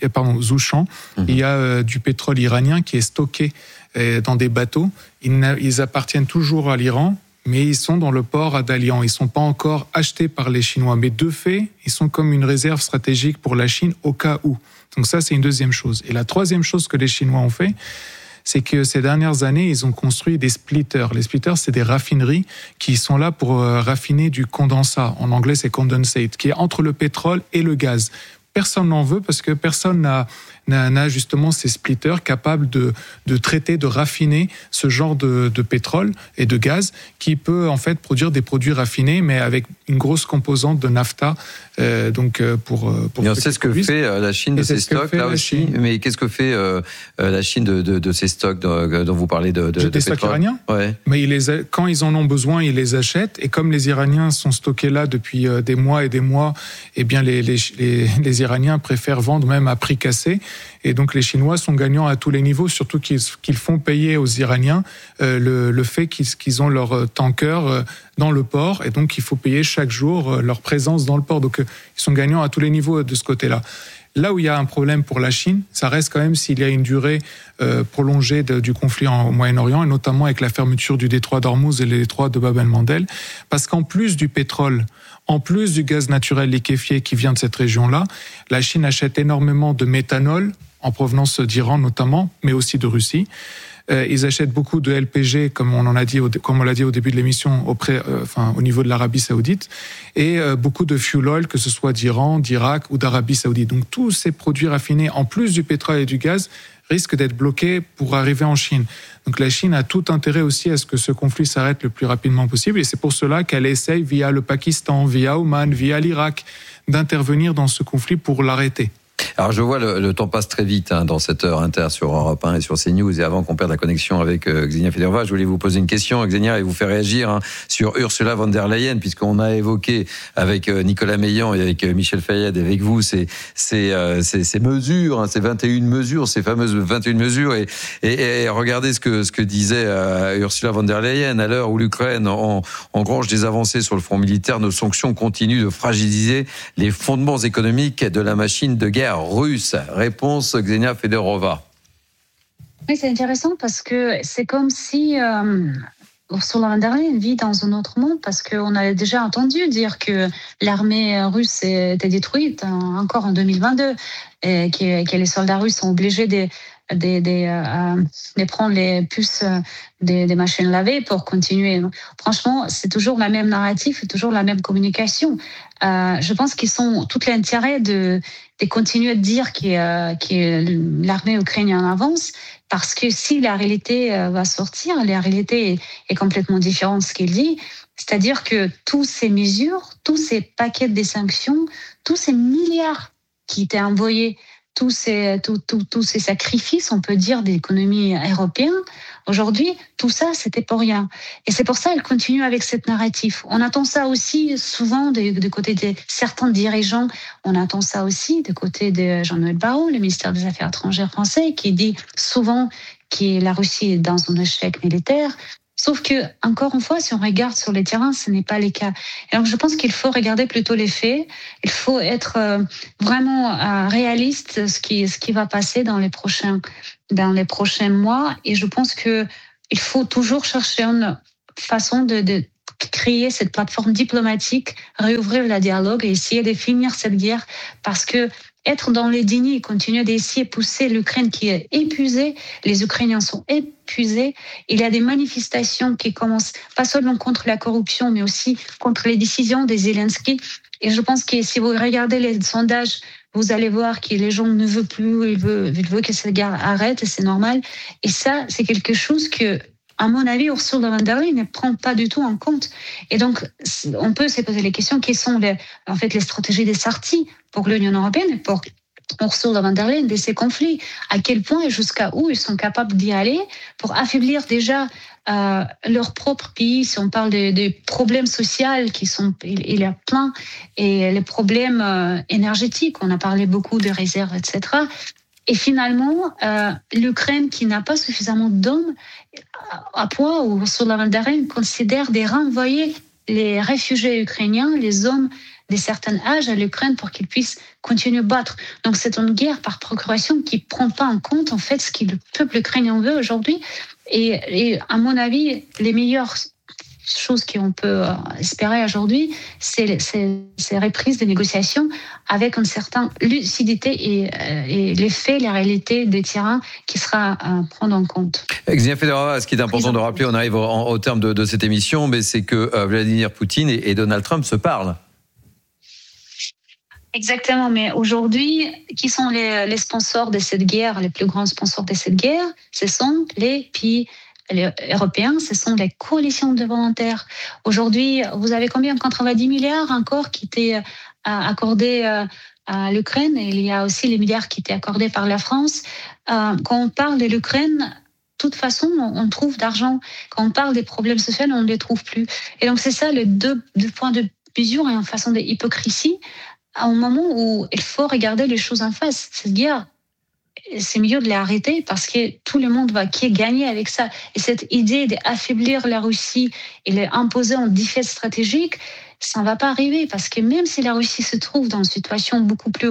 a du pétrole iranien qui est stocké dans des bateaux. Ils appartiennent toujours à l'Iran, mais ils sont dans le port à Dalian. Ils ne sont pas encore achetés par les Chinois. Mais de fait, ils sont comme une réserve stratégique pour la Chine au cas où. Donc ça, c'est une deuxième chose. Et la troisième chose que les Chinois ont fait, c'est que ces dernières années, ils ont construit des splitters. Les splitters, c'est des raffineries qui sont là pour raffiner du condensat. En anglais, c'est condensate, qui est entre le pétrole et le gaz. Personne n'en veut parce que personne n'a justement ces splitters capables de traiter, de raffiner ce genre de pétrole et de gaz qui peut en fait produire des produits raffinés mais avec une grosse composante de nafta. Pour
et on sait ce que fait la Chine de ces stocks là aussi. Mais qu'est-ce que fait la Chine de ces stocks dont vous parlez de
des stocks iraniens?
Ouais.
Mais quand ils en ont besoin, ils les achètent. Et comme les Iraniens sont stockés là depuis des mois et des mois, eh bien les Iraniens préfèrent vendre même à prix cassé. Et donc les Chinois sont gagnants à tous les niveaux, surtout qu'ils font payer aux Iraniens le fait qu'ils ont leur tanker dans le port, et donc il faut payer chaque jour leur présence dans le port. Donc ils sont gagnants à tous les niveaux de ce côté-là. Là où il y a un problème pour la Chine, ça reste quand même s'il y a une durée prolongée du conflit au Moyen-Orient, et notamment avec la fermeture du détroit d'Ormuz et le détroit de Bab el-Mandeb, parce qu'en plus du pétrole, en plus du gaz naturel liquéfié qui vient de cette région-là, la Chine achète énormément de méthanol, en provenance d'Iran notamment, mais aussi de Russie. Ils achètent beaucoup de LPG, comme on l'a dit au début de l'émission, au niveau de l'Arabie Saoudite, et beaucoup de fuel oil, que ce soit d'Iran, d'Irak ou d'Arabie Saoudite. Donc tous ces produits raffinés, en plus du pétrole et du gaz, risquent d'être bloqués pour arriver en Chine. Donc la Chine a tout intérêt aussi à ce que ce conflit s'arrête le plus rapidement possible, et c'est pour cela qu'elle essaye, via le Pakistan, via Oman, via l'Irak, d'intervenir dans ce conflit pour l'arrêter.
Alors je vois le temps passe très vite dans cette heure inter sur Europe 1 et sur CNews, et avant qu'on perde la connexion avec Xenia Federova, je voulais vous poser une question, Xenia, et vous faire réagir sur Ursula von der Leyen, puisqu'on a évoqué avec Nicolas Meillan et avec Michel Fayad et avec vous ces mesures, ces 21 mesures, ces fameuses 21 mesures, et regardez ce que disait Ursula von der Leyen: à l'heure où l'Ukraine engrange des avancées sur le front militaire, nos sanctions continuent de fragiliser les fondements économiques de la machine de guerre russe. Réponse Xenia Federova.
Oui, c'est intéressant parce que c'est comme si Ursula von der Leyen vit dans un autre monde, parce qu'on a déjà entendu dire que l'armée russe était détruite encore en 2022 et que les soldats russes sont obligés de prendre les puces des machines lavées pour continuer. Franchement, c'est toujours la même narrative, toujours la même communication. Je pense qu'ils ont tout l'intérêt de continuer de dire que l'armée ukrainienne avance, parce que si la réalité va sortir, la réalité est complètement différente de ce qu'il dit. C'est-à-dire que toutes ces mesures, tous ces paquets de sanctions, tous ces milliards qui étaient envoyés, tous ces sacrifices, on peut dire, de l'économie européenne, aujourd'hui, tout ça, c'était pour rien. Et c'est pour ça qu'elle continue avec cette narrative. On attend ça aussi souvent du côté de certains dirigeants. On attend ça aussi du côté de Jean-Noël Barrot, le ministère des Affaires étrangères français, qui dit souvent que la Russie est dans un échec militaire. Sauf que, encore une fois, si on regarde sur les terrains, ce n'est pas le cas. Alors, je pense qu'il faut regarder plutôt les faits. Il faut être vraiment réaliste ce qui va passer dans les prochains mois. Et je pense que il faut toujours chercher une façon de créer cette plateforme diplomatique, réouvrir le dialogue et essayer de finir cette guerre, parce que être dans les dénis, continuer d'essayer de pousser l'Ukraine qui est épuisée, les Ukrainiens sont épuisés. Il y a des manifestations qui commencent pas seulement contre la corruption, mais aussi contre les décisions de Zelensky. Et je pense que si vous regardez les sondages, vous allez voir que les gens ne veulent plus, ils veulent que cette guerre arrête, et c'est normal. Et ça, c'est quelque chose que, à mon avis, Ursula von der Leyen ne prend pas du tout en compte. Et donc, on peut se poser les questions, quelles sont les stratégies des sorties pour l'Union européenne et pour Ursula von der Leyen de ces conflits. À quel point et jusqu'à où ils sont capables d'y aller pour affaiblir déjà leur propre pays. Si on parle des problèmes sociaux il y a plein, et les problèmes énergétiques, on a parlé beaucoup de réserves, etc. Et finalement, l'Ukraine qui n'a pas suffisamment d'hommes, à point où Ursula von der Leyen considère de renvoyer les réfugiés ukrainiens, les hommes de certain âge à l'Ukraine pour qu'ils puissent continuer à battre. Donc c'est une guerre par procuration qui ne prend pas en compte en fait ce que le peuple ukrainien veut aujourd'hui. Et à mon avis, les meilleures choses qu'on peut espérer aujourd'hui, c'est ces reprises de négociations avec une certaine lucidité et les faits, la réalité des terrains qui sera à prendre en compte.
Xenia Fedorova, ce qui est important de rappeler, on arrive au terme de cette émission, mais c'est que Vladimir Poutine et Donald Trump se parlent.
Exactement, mais aujourd'hui, qui sont les sponsors de cette guerre, les plus grands sponsors de cette guerre? Ce sont les pays européens, ce sont les coalitions de volontaires. Aujourd'hui, vous avez combien? 90 milliards encore qui étaient accordés à l'Ukraine, et il y a aussi les milliards qui étaient accordés par la France. Quand on parle de l'Ukraine, de toute façon, on trouve d'argent. Quand on parle des problèmes sociaux, on ne les trouve plus. Et donc, c'est ça, les deux points de mesure et une façon d'hypocrisie. À un moment où il faut regarder les choses en face. Cette guerre, c'est mieux de l'arrêter parce que tout le monde va gagner avec ça. Et cette idée d'affaiblir la Russie et l'imposer en défaite stratégique, ça ne va pas arriver, parce que même si la Russie se trouve dans une situation beaucoup plus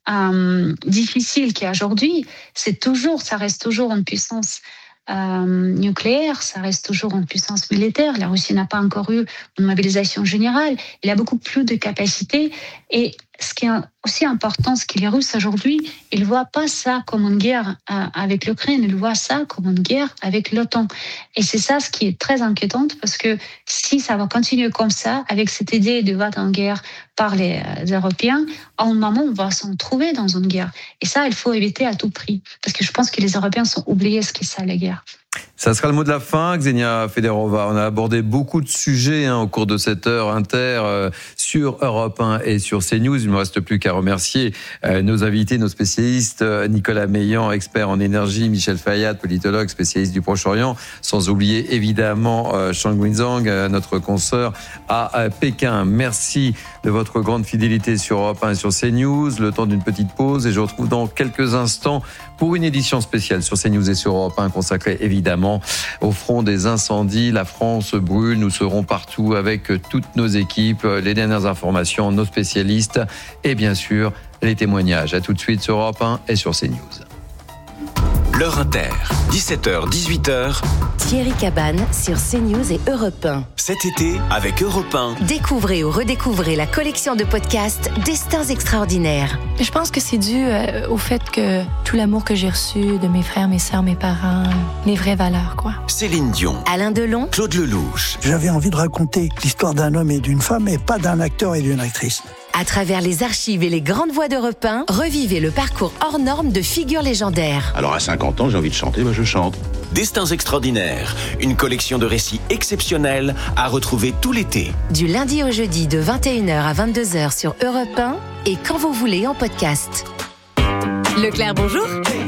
difficile qu'aujourd'hui, ça reste toujours une puissance nucléaire, ça reste toujours une puissance militaire. La Russie n'a pas encore eu une mobilisation générale. Il a beaucoup plus de capacités. Et ce qui est aussi important, c'est que les Russes aujourd'hui, ils ne voient pas ça comme une guerre avec l'Ukraine, ils voient ça comme une guerre avec l'OTAN. Et c'est ça ce qui est très inquiétant, parce que si ça va continuer comme ça, avec cette idée de battre en guerre par les Européens, à un moment, on va s'en trouver dans une guerre. Et ça, il faut éviter à tout prix, parce que je pense que les Européens sont oubliés ce qu'est ça, la guerre.
Ça sera le mot de la fin, Xenia Fedorova. On a abordé beaucoup de sujets au cours de cette heure inter sur Europe 1 et sur CNews. Il ne me reste plus qu'à remercier nos invités, nos spécialistes, Nicolas Meillan, expert en énergie, Michel Fayad, politologue, spécialiste du Proche-Orient, sans oublier évidemment Shang Wenzhang, notre consoeur à Pékin. Merci de votre grande fidélité sur Europe 1 et sur CNews. Le temps d'une petite pause, et je retrouve dans quelques instants pour une édition spéciale sur CNews et sur Europe 1 consacrée évidemment au front des incendies. La France brûle, nous serons partout avec toutes nos équipes, les dernières informations, nos spécialistes et bien sûr les témoignages. À tout de suite sur Europe 1 et sur CNews.
l'heure inter, 17h, 18h.
Thierry Cabane sur CNews et Europe 1.
Cet été, avec Europe 1.
Découvrez ou redécouvrez la collection de podcasts Destins extraordinaires.
Je pense que c'est dû au fait que tout l'amour que j'ai reçu de mes frères, mes sœurs, mes parents, les vraies valeurs, quoi.
Céline Dion.
Alain Delon.
Claude Lelouch.
J'avais envie de raconter l'histoire d'un homme et d'une femme, et pas d'un acteur et d'une actrice.
À travers les archives et les grandes voix d'Europe 1, revivez le parcours hors norme de figures légendaires.
Alors à 50 ans, j'ai envie de chanter, je chante.
Destins extraordinaires, une collection de récits exceptionnels à retrouver tout l'été.
Du lundi au jeudi de 21h à 22h sur Europe 1 et quand vous voulez en podcast.
Leclerc, bonjour.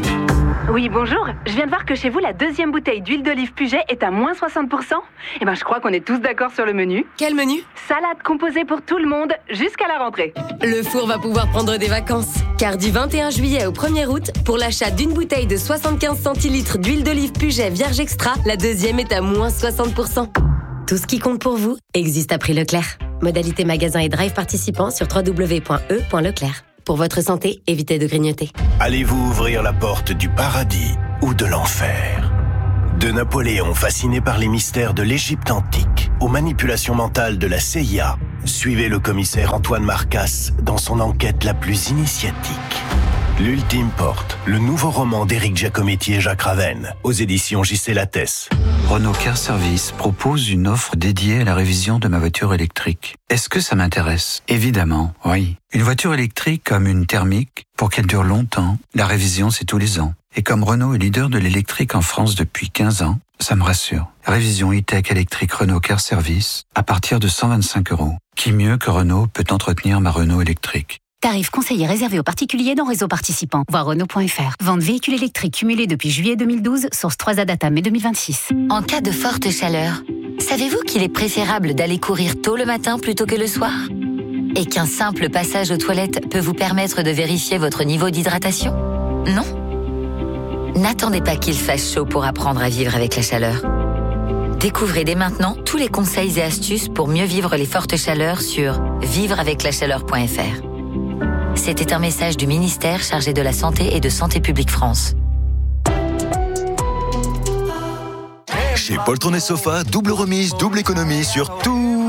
Oui, bonjour. Je viens de voir que chez vous, la deuxième bouteille d'huile d'olive Puget est à moins 60%. Eh ben, je crois qu'on est tous d'accord sur le menu.
Quel menu ?
Salade composée pour tout le monde jusqu'à la rentrée.
Le four va pouvoir prendre des vacances. Car du 21 juillet au 1er août, pour l'achat d'une bouteille de 75 centilitres d'huile d'olive Puget Vierge Extra, la deuxième est à moins 60%. Tout ce qui compte pour vous existe à prix Leclerc. Modalité magasin et drive participants sur www.e.leclerc. Pour votre santé, évitez de grignoter.
Allez-vous ouvrir la porte du paradis ou de l'enfer ? De Napoléon fasciné par les mystères de l'Égypte antique aux manipulations mentales de la CIA, suivez le commissaire Antoine Marcasse dans son enquête la plus initiatique. L'Ultime Porte, le nouveau roman d'Éric Giacometti et Jacques Ravenne, aux éditions J.C. Lattès.
Renault Car Service propose une offre dédiée à la révision de ma voiture électrique. Est-ce que ça m'intéresse ? Évidemment, oui. Une voiture électrique comme une thermique, pour qu'elle dure longtemps, la révision c'est tous les ans. Et comme Renault est leader de l'électrique en France depuis 15 ans, ça me rassure. Révision e-tech électrique Renault Car Service à partir de 125 €. Qui mieux que Renault peut entretenir ma Renault électrique ?
Tarif conseillé réservé aux particuliers dans réseau participant. Voir Renault.fr. Vente véhicule électrique cumulé depuis juillet 2012, source 3A data mai 2026.
En cas de forte chaleur, savez-vous qu'il est préférable d'aller courir tôt le matin plutôt que le soir ? Et qu'un simple passage aux toilettes peut vous permettre de vérifier votre niveau d'hydratation ? Non ? N'attendez pas qu'il fasse chaud pour apprendre à vivre avec la chaleur. Découvrez dès maintenant tous les conseils et astuces pour mieux vivre les fortes chaleurs sur vivreaveclachaleur.fr. C'était un message du ministère chargé de la Santé et de Santé publique France.
Chez Poltron et Sofa, double remise, double économie sur tous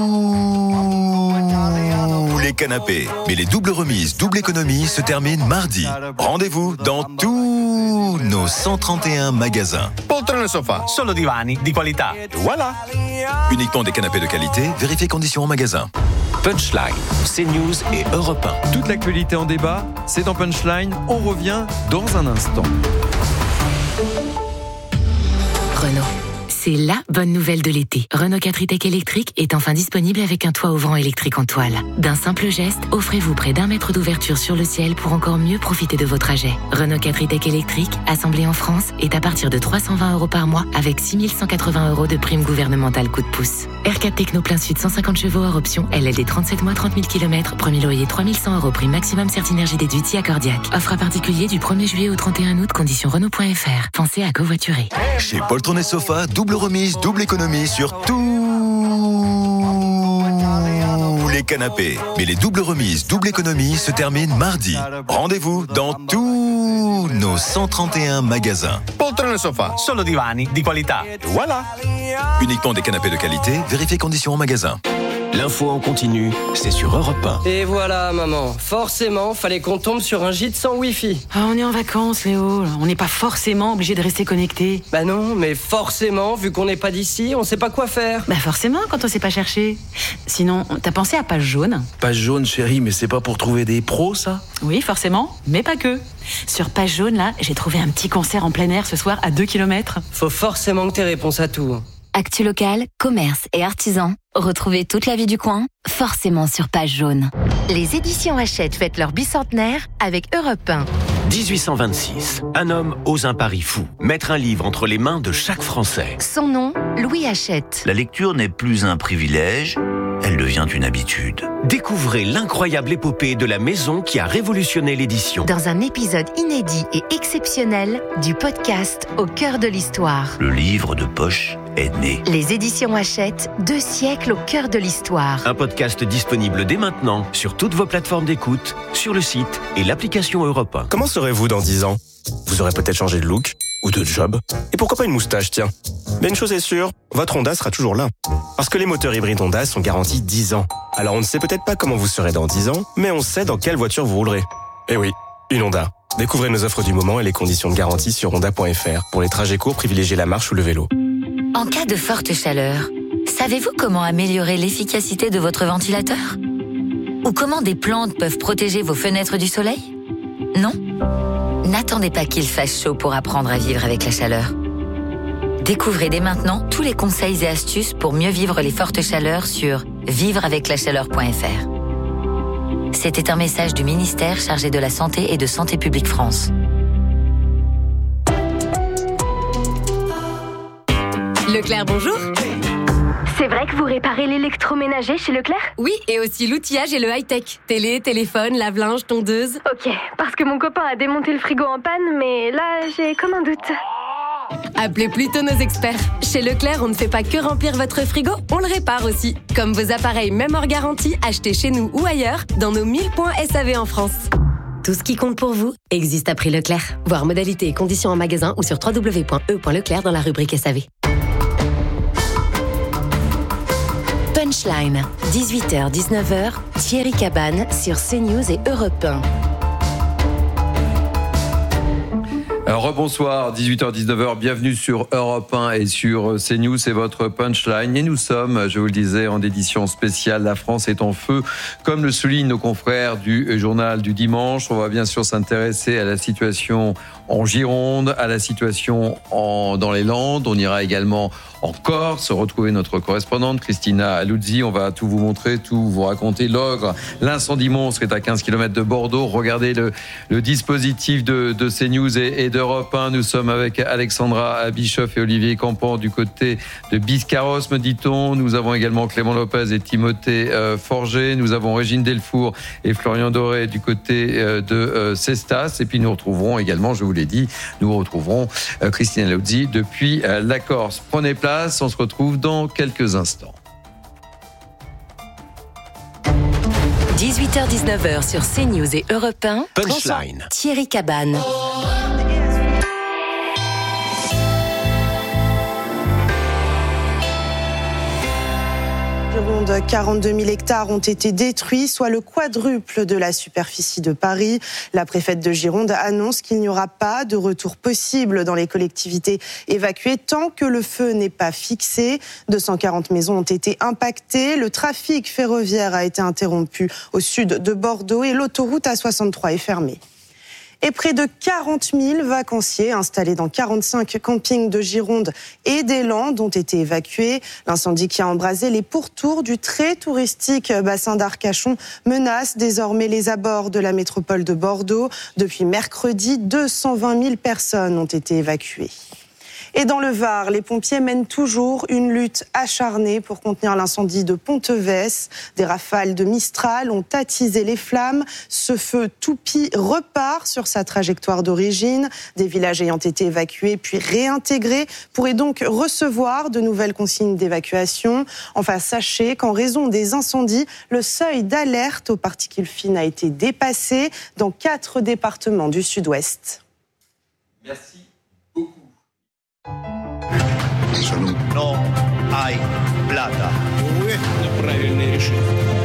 les canapés. Mais les doubles remises, double économie se terminent mardi. Rendez-vous dans tous nos 131 magasins.
Poltron e Sofa, solo divani di qualità. Voilà.
Uniquement des canapés de qualité, vérifiez conditions en magasin.
Punchline, CNews et Europe 1.
Toute l'actualité en débat, c'est dans Punchline. On revient dans un instant.
Renault. C'est la bonne nouvelle de l'été. Renault 4 e-tech électrique est enfin disponible avec un toit ouvrant électrique en toile. D'un simple geste, offrez-vous près d'1 mètre d'ouverture sur le ciel pour encore mieux profiter de vos trajets. Renault 4 e-tech électrique, assemblé en France, est à partir de 320 € par mois avec 6 180 € de prime gouvernementale coup de pouce. R4 Techno plein sud 150 chevaux hors option, LLD 37 mois 30 000 km, premier loyer 3 100 € prime maximum Certinergie déduit accordiaque. Offre à particulier du 1er juillet au 31 août, conditions Renault.fr. Pensez à covoiturer.
Chez Poltron et Sofa, double remise, double économie sur tous les canapés. Mais les doubles remises, double économie se terminent mardi. Rendez-vous dans tous nos 131 magasins.
Poltron e Sofa, solo divani di qualità. Voilà.
Uniquement des canapés de qualité, vérifiez conditions en magasin.
L'info en continu, c'est sur Europe 1.
Et voilà, maman. Forcément, fallait qu'on tombe sur un gîte sans Wi-Fi.
Ah, on est en vacances, Léo. On n'est pas forcément obligé de rester connecté.
Bah non, mais forcément, vu qu'on n'est pas d'ici, on sait pas quoi faire.
Bah forcément, quand on sait pas chercher. Sinon, t'as pensé à Page Jaune ?
Page Jaune, chérie, mais c'est pas pour trouver des pros, ça ?
Oui, forcément, mais pas que. Sur Page Jaune, là, j'ai trouvé un petit concert en plein air ce soir à 2 km.
Faut forcément que t'aies réponse à tout.
Actu locale, commerce et artisans. Retrouvez toute la vie du coin, forcément sur Page Jaune.
Les éditions Hachette fêtent leur bicentenaire avec Europe 1.
1826. Un homme ose un pari fou. Mettre un livre entre les mains de chaque Français.
Son nom, Louis Hachette.
La lecture n'est plus un privilège, elle devient une habitude.
Découvrez l'incroyable épopée de la maison qui a révolutionné l'édition.
Dans un épisode inédit et exceptionnel du podcast Au cœur de l'histoire.
Le livre de poche
est né.
Les éditions Hachette, 2 siècles au cœur de l'histoire.
Un podcast disponible dès maintenant sur toutes vos plateformes d'écoute, sur le site et l'application Europe 1.
Comment serez-vous dans 10 ans ? Vous aurez peut-être changé de look ou de job. Et pourquoi pas une moustache, tiens. Mais une chose est sûre, votre Honda sera toujours là. Parce que les moteurs hybrides Honda sont garantis 10 ans. Alors on ne sait peut-être pas comment vous serez dans 10 ans, mais on sait dans quelle voiture vous roulerez. Eh oui, une Honda. Découvrez nos offres du moment et les conditions de garantie sur honda.fr. Pour les trajets courts, privilégiez la marche ou le vélo.
En cas de forte chaleur, savez-vous comment améliorer l'efficacité de votre ventilateur ? Ou comment des plantes peuvent protéger vos fenêtres du soleil ? Non ? N'attendez pas qu'il fasse chaud pour apprendre à vivre avec la chaleur. Découvrez dès maintenant tous les conseils et astuces pour mieux vivre les fortes chaleurs sur vivreaveclachaleur.fr. C'était un message du ministère chargé de la Santé et de Santé publique France.
Leclerc, bonjour.
C'est vrai que vous réparez l'électroménager chez Leclerc ?
Oui, et aussi l'outillage et le high-tech. Télé, téléphone, lave-linge, tondeuse.
Ok, parce que mon copain a démonté le frigo en panne, mais là, j'ai comme un doute.
Appelez plutôt nos experts. Chez Leclerc, on ne fait pas que remplir votre frigo, on le répare aussi. Comme vos appareils même hors garantie, achetés chez nous ou ailleurs, dans nos 1000 points SAV en France. Tout ce qui compte pour vous existe à prix Leclerc. Voir modalités et conditions en magasin ou sur www.e.leclerc dans la rubrique SAV. Punchline, 18h-19h, Thierry Cabane sur CNews et Europe 1.
Alors, rebonsoir, 18h-19h, bienvenue sur Europe 1 et sur CNews, c'est votre Punchline. Et nous sommes, je vous le disais, en édition spéciale. La France est en feu, comme le soulignent nos confrères du journal du dimanche. On va bien sûr s'intéresser à la situation en Gironde, à la situation dans les Landes. On ira également en Corse, retrouver notre correspondante Christina Luzzi. On va tout vous montrer, tout vous raconter. L'ogre, l'incendie monstre est à 15 km de Bordeaux. Regardez le dispositif de CNews et d'Europe 1. Nous sommes avec Alexandra Bischoff et Olivier Campan du côté de Biscarrosse, me dit-on. Nous avons également Clément Lopez et Timothée Forger. Nous avons Régine Delfour et Florian Doré du côté de Cestas. Et puis nous retrouverons également, je vous l'ai dit, nous retrouverons Christina Luzzi depuis la Corse. Prenez place. On se retrouve dans quelques instants.
18h-19h sur CNews et Europe 1.
Punchline.
Thierry Cabane.
Gironde, 42 000 hectares ont été détruits, soit le quadruple de la superficie de Paris. La préfète de Gironde annonce qu'il n'y aura pas de retour possible dans les collectivités évacuées tant que le feu n'est pas fixé. 240 maisons ont été impactées. Le trafic ferroviaire a été interrompu au sud de Bordeaux et l'autoroute A63 est fermée. Et près de 40 000 vacanciers installés dans 45 campings de Gironde et des Landes ont été évacués. L'incendie qui a embrasé les pourtours du très touristique bassin d'Arcachon menace désormais les abords de la métropole de Bordeaux. Depuis mercredi, 220 000 personnes ont été évacuées. Et dans le Var, les pompiers mènent toujours une lutte acharnée pour contenir l'incendie de Ponteves. Des rafales de Mistral ont attisé les flammes. Ce feu toupie repart sur sa trajectoire d'origine. Des villages ayant été évacués puis réintégrés pourraient donc recevoir de nouvelles consignes d'évacuation. Enfin, sachez qu'en raison des incendies, le seuil d'alerte aux particules fines a été dépassé dans 4 départements du sud-ouest.
Merci.
No hay plata. Правильное решение.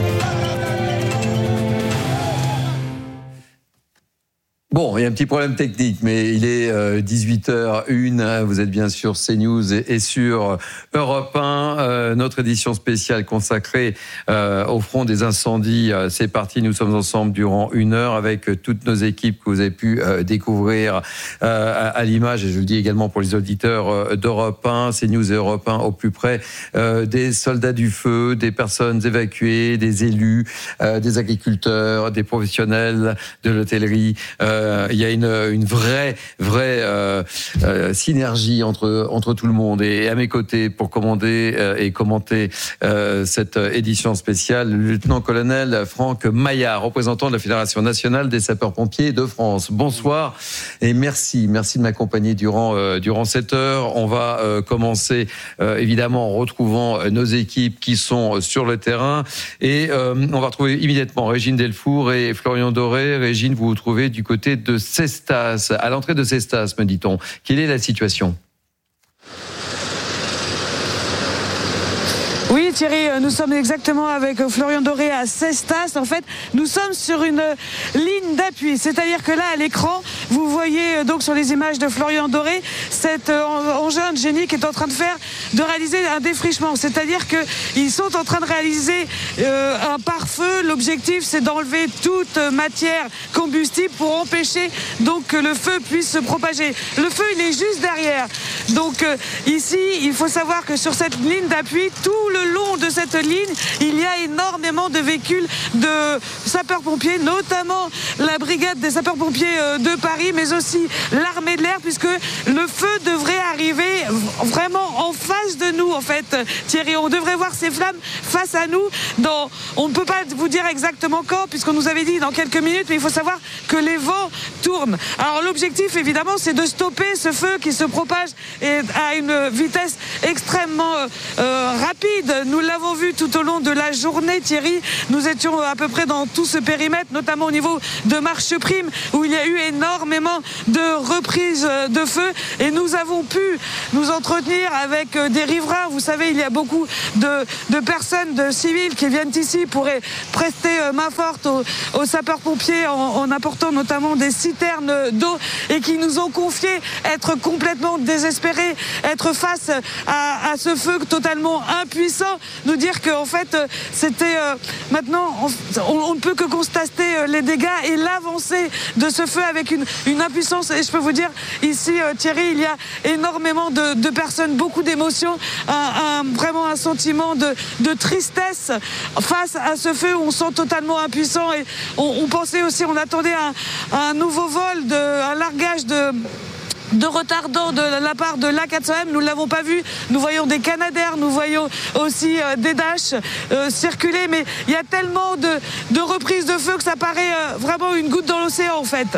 Bon, il y a un petit problème technique, mais il est 18h01. Vous êtes bien sur CNews et sur Europe 1. Notre édition spéciale consacrée au front des incendies. C'est parti, nous sommes ensemble durant 1 heure avec toutes nos équipes que vous avez pu découvrir à l'image. Et je le dis également pour les auditeurs d'Europe 1, CNews et Europe 1 au plus près des soldats du feu, des personnes évacuées, des élus, des agriculteurs, des professionnels de l'hôtellerie, y a une vraie synergie entre tout le monde. Et à mes côtés, pour commander et commenter cette édition spéciale, le lieutenant-colonel Franck Maillard, représentant de la Fédération nationale des sapeurs-pompiers de France. Bonsoir et merci de m'accompagner durant cette heure. On va commencer évidemment en retrouvant nos équipes qui sont sur le terrain et on va retrouver immédiatement Régine Delfour et Florian Doré. Régine, vous vous trouvez du côté de Cestas, à l'entrée de Cestas, me dit-on. Quelle est la situation ?
Oui Thierry, nous sommes exactement avec Florian Doré à Cestas. En fait, nous sommes sur une ligne d'appui. C'est-à-dire que là, à l'écran, vous voyez donc sur les images de Florian Doré, cet engin de génie qui est en train de réaliser un défrichement. C'est-à-dire qu'ils sont en train de réaliser un pare-feu. L'objectif, c'est d'enlever toute matière combustible pour empêcher donc que le feu puisse se propager. Le feu, il est juste derrière. Donc ici, il faut savoir que sur cette ligne d'appui, tout le long de cette ligne, il y a énormément de véhicules de sapeurs-pompiers, notamment la brigade des sapeurs-pompiers de Paris, mais aussi l'armée de l'air, puisque le feu devrait arriver vraiment en face de nous, en fait, Thierry. On devrait voir ces flammes face à nous. On ne peut pas vous dire exactement quand, puisqu'on nous avait dit dans quelques minutes, mais il faut savoir que les vents tournent. Alors l'objectif, évidemment, c'est de stopper ce feu qui se propage à une vitesse extrêmement rapide. Nous l'avons vu tout au long de la journée, Thierry. Nous étions à peu près dans tout ce périmètre, notamment au niveau de Marcheprime, où il y a eu énormément de reprises de feu. Et nous avons pu nous entretenir avec des riverains. Vous savez, il y a beaucoup de personnes, de civils qui viennent ici pour prester main forte aux sapeurs-pompiers en apportant notamment des citernes d'eau et qui nous ont confié être complètement désespérés, être face à ce feu totalement impuissant. Nous dire qu'en fait, c'était maintenant, on ne peut que constater les dégâts et l'avancée de ce feu avec une impuissance. Et je peux vous dire, ici, Thierry, il y a énormément de personnes, beaucoup d'émotions, vraiment un sentiment de tristesse face à ce feu où on sent totalement impuissant. Et on pensait aussi, on attendait un nouveau vol, un largage de retardant de la part de l'A400M. Nous ne l'avons pas vu. Nous voyons des Canadair, nous voyons aussi des Dash circuler, mais il y a tellement de reprises de feu que ça paraît vraiment une goutte dans l'océan, en fait.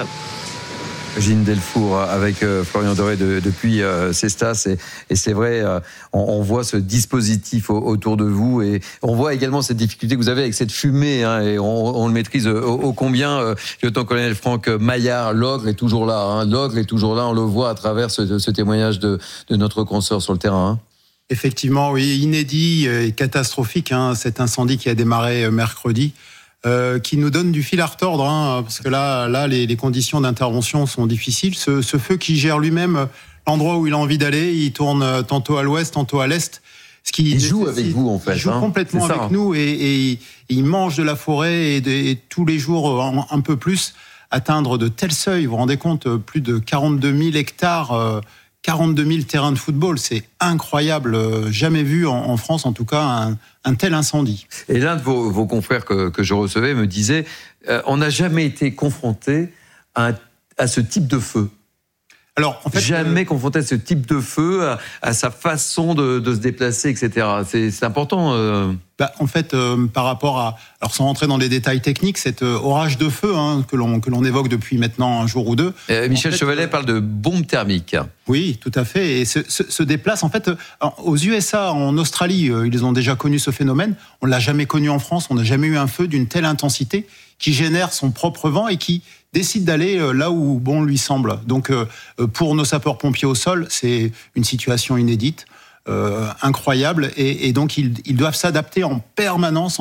Régine Delfour avec Florian Doré depuis Cestas et c'est vrai, on voit ce dispositif autour de vous et on voit également cette difficulté que vous avez avec cette fumée et on le maîtrise ô combien. Lieutenant-colonel Franck Maillard, l'ogre est toujours là, l'ogre est toujours là, on le voit à travers ce témoignage de notre consoeur sur le terrain.
Effectivement, oui, inédit et catastrophique, cet incendie qui a démarré mercredi. Qui nous donne du fil à retordre, parce que là, les conditions d'intervention sont difficiles. Ce feu qui gère lui-même l'endroit où il a envie d'aller, il tourne tantôt à l'ouest, tantôt à l'est.
Il joue avec vous, en fait.
Il joue complètement avec nous et il mange de la forêt et tous les jours un peu plus, atteindre de tels seuils. Vous vous rendez compte, plus de 42 000 hectares, 42 000 terrains de football, c'est incroyable, jamais vu en France, en tout cas, un tel incendie.
Et l'un de vos confrères que je recevais me disait, on n'a jamais été confronté à ce type de feu.
Alors, en fait,
jamais confronté à ce type de feu, à sa façon de se déplacer, etc. C'est important.
En fait, par rapport à, alors sans rentrer dans les détails techniques, cet orage de feu que l'on évoque depuis maintenant un jour ou deux.
Michel Chevalet parle de bombe thermique.
Oui, tout à fait. Et se déplace en fait aux USA, en Australie, ils ont déjà connu ce phénomène. On l'a jamais connu en France. On n'a jamais eu un feu d'une telle intensité qui génère son propre vent et qui décide d'aller là où bon lui semble. Donc, pour nos sapeurs-pompiers au sol, c'est une situation inédite. Incroyable et donc ils doivent s'adapter en permanence,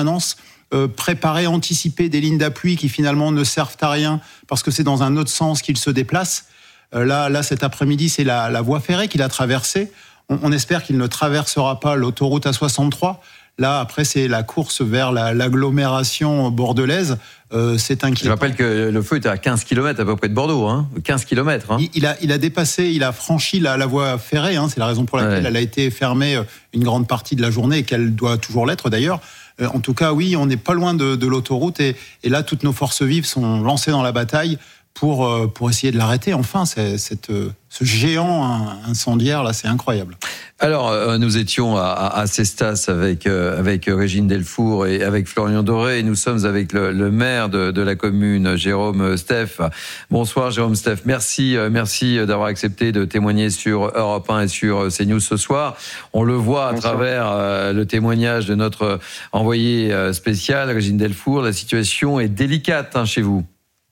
préparer, anticiper des lignes d'appui qui finalement ne servent à rien parce que c'est dans un autre sens qu'ils se déplacent. Là cet après-midi, c'est la voie ferrée qu'il a traversée. On espère qu'il ne traversera pas l'autoroute A63. Là, après, c'est la course vers l'agglomération bordelaise. C'est inquiétant.
Je rappelle que le feu était à 15 km à peu près de Bordeaux. 15 km.
Il a dépassé, il a franchi la voie ferrée. C'est la raison pour laquelle elle a été fermée une grande partie de la journée et qu'elle doit toujours l'être d'ailleurs. En tout cas, oui, on n'est pas loin de l'autoroute. Et là, toutes nos forces vives sont lancées dans la bataille pour essayer de l'arrêter. Enfin, ce géant incendiaire là, c'est incroyable.
Alors, nous étions à Cestas avec Régine Delfour et avec Florian Doré, et nous sommes avec le maire de la commune, Jérôme Steff. Bonsoir Jérôme Steff, merci d'avoir accepté de témoigner sur Europe 1 et sur CNews ce soir. On le voit à travers le témoignage de notre envoyé spécial, Régine Delfour, la situation est délicate chez vous.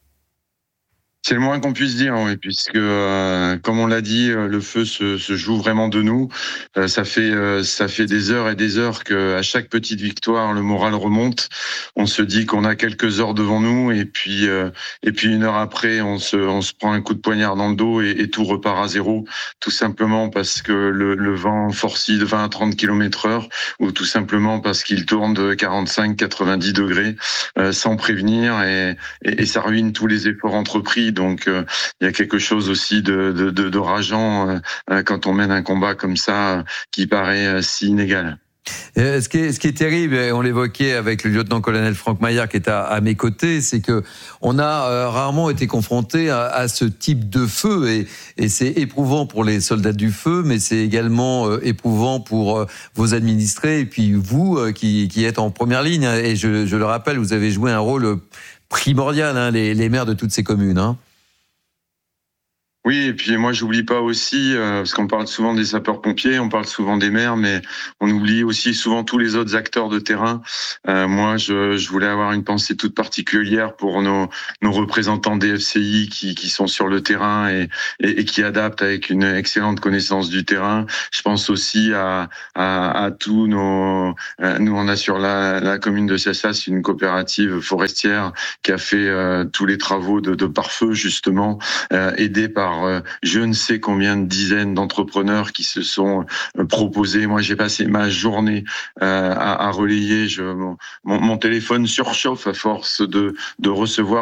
C'est le moins qu'on puisse dire, oui, puisque, comme on l'a dit, le feu se joue vraiment de nous. Ça fait des heures et des heures que, à chaque petite victoire, le moral remonte. On se dit qu'on a quelques heures devant nous, et puis une heure après, on se prend un coup de poignard dans le dos et tout repart à zéro, tout simplement parce que le vent forcit de 20 à 30 km/h, ou tout simplement parce qu'il tourne de 45-90 degrés, sans prévenir, et ça ruine tous les efforts entrepris. Donc il y a quelque chose aussi de rageant quand on mène un combat comme ça qui paraît si inégal.
Ce qui est terrible, et on l'évoquait avec le lieutenant-colonel Franck Maillard qui est à mes côtés, c'est que on a rarement été confronté à ce type de feu, et c'est éprouvant pour les soldats du feu, mais c'est également éprouvant pour vos administrés et puis vous qui êtes en première ligne. Et je le rappelle, vous avez joué un rôle primordial, les maires de toutes ces communes.
Oui, et puis moi j'oublie pas aussi, parce qu'on parle souvent des sapeurs-pompiers, on parle souvent des maires, mais on oublie aussi souvent tous les autres acteurs de terrain. Moi, je voulais avoir une pensée toute particulière pour nos représentants des FCI qui sont sur le terrain et qui adaptent avec une excellente connaissance du terrain. Je pense aussi à tous nos... nous, on a sur la commune de Cestas une coopérative forestière qui a fait tous les travaux de pare-feu, justement, aidés par je ne sais combien de dizaines d'entrepreneurs qui se sont proposés. Moi, j'ai passé ma journée à relayer. Mon téléphone surchauffe à force de recevoir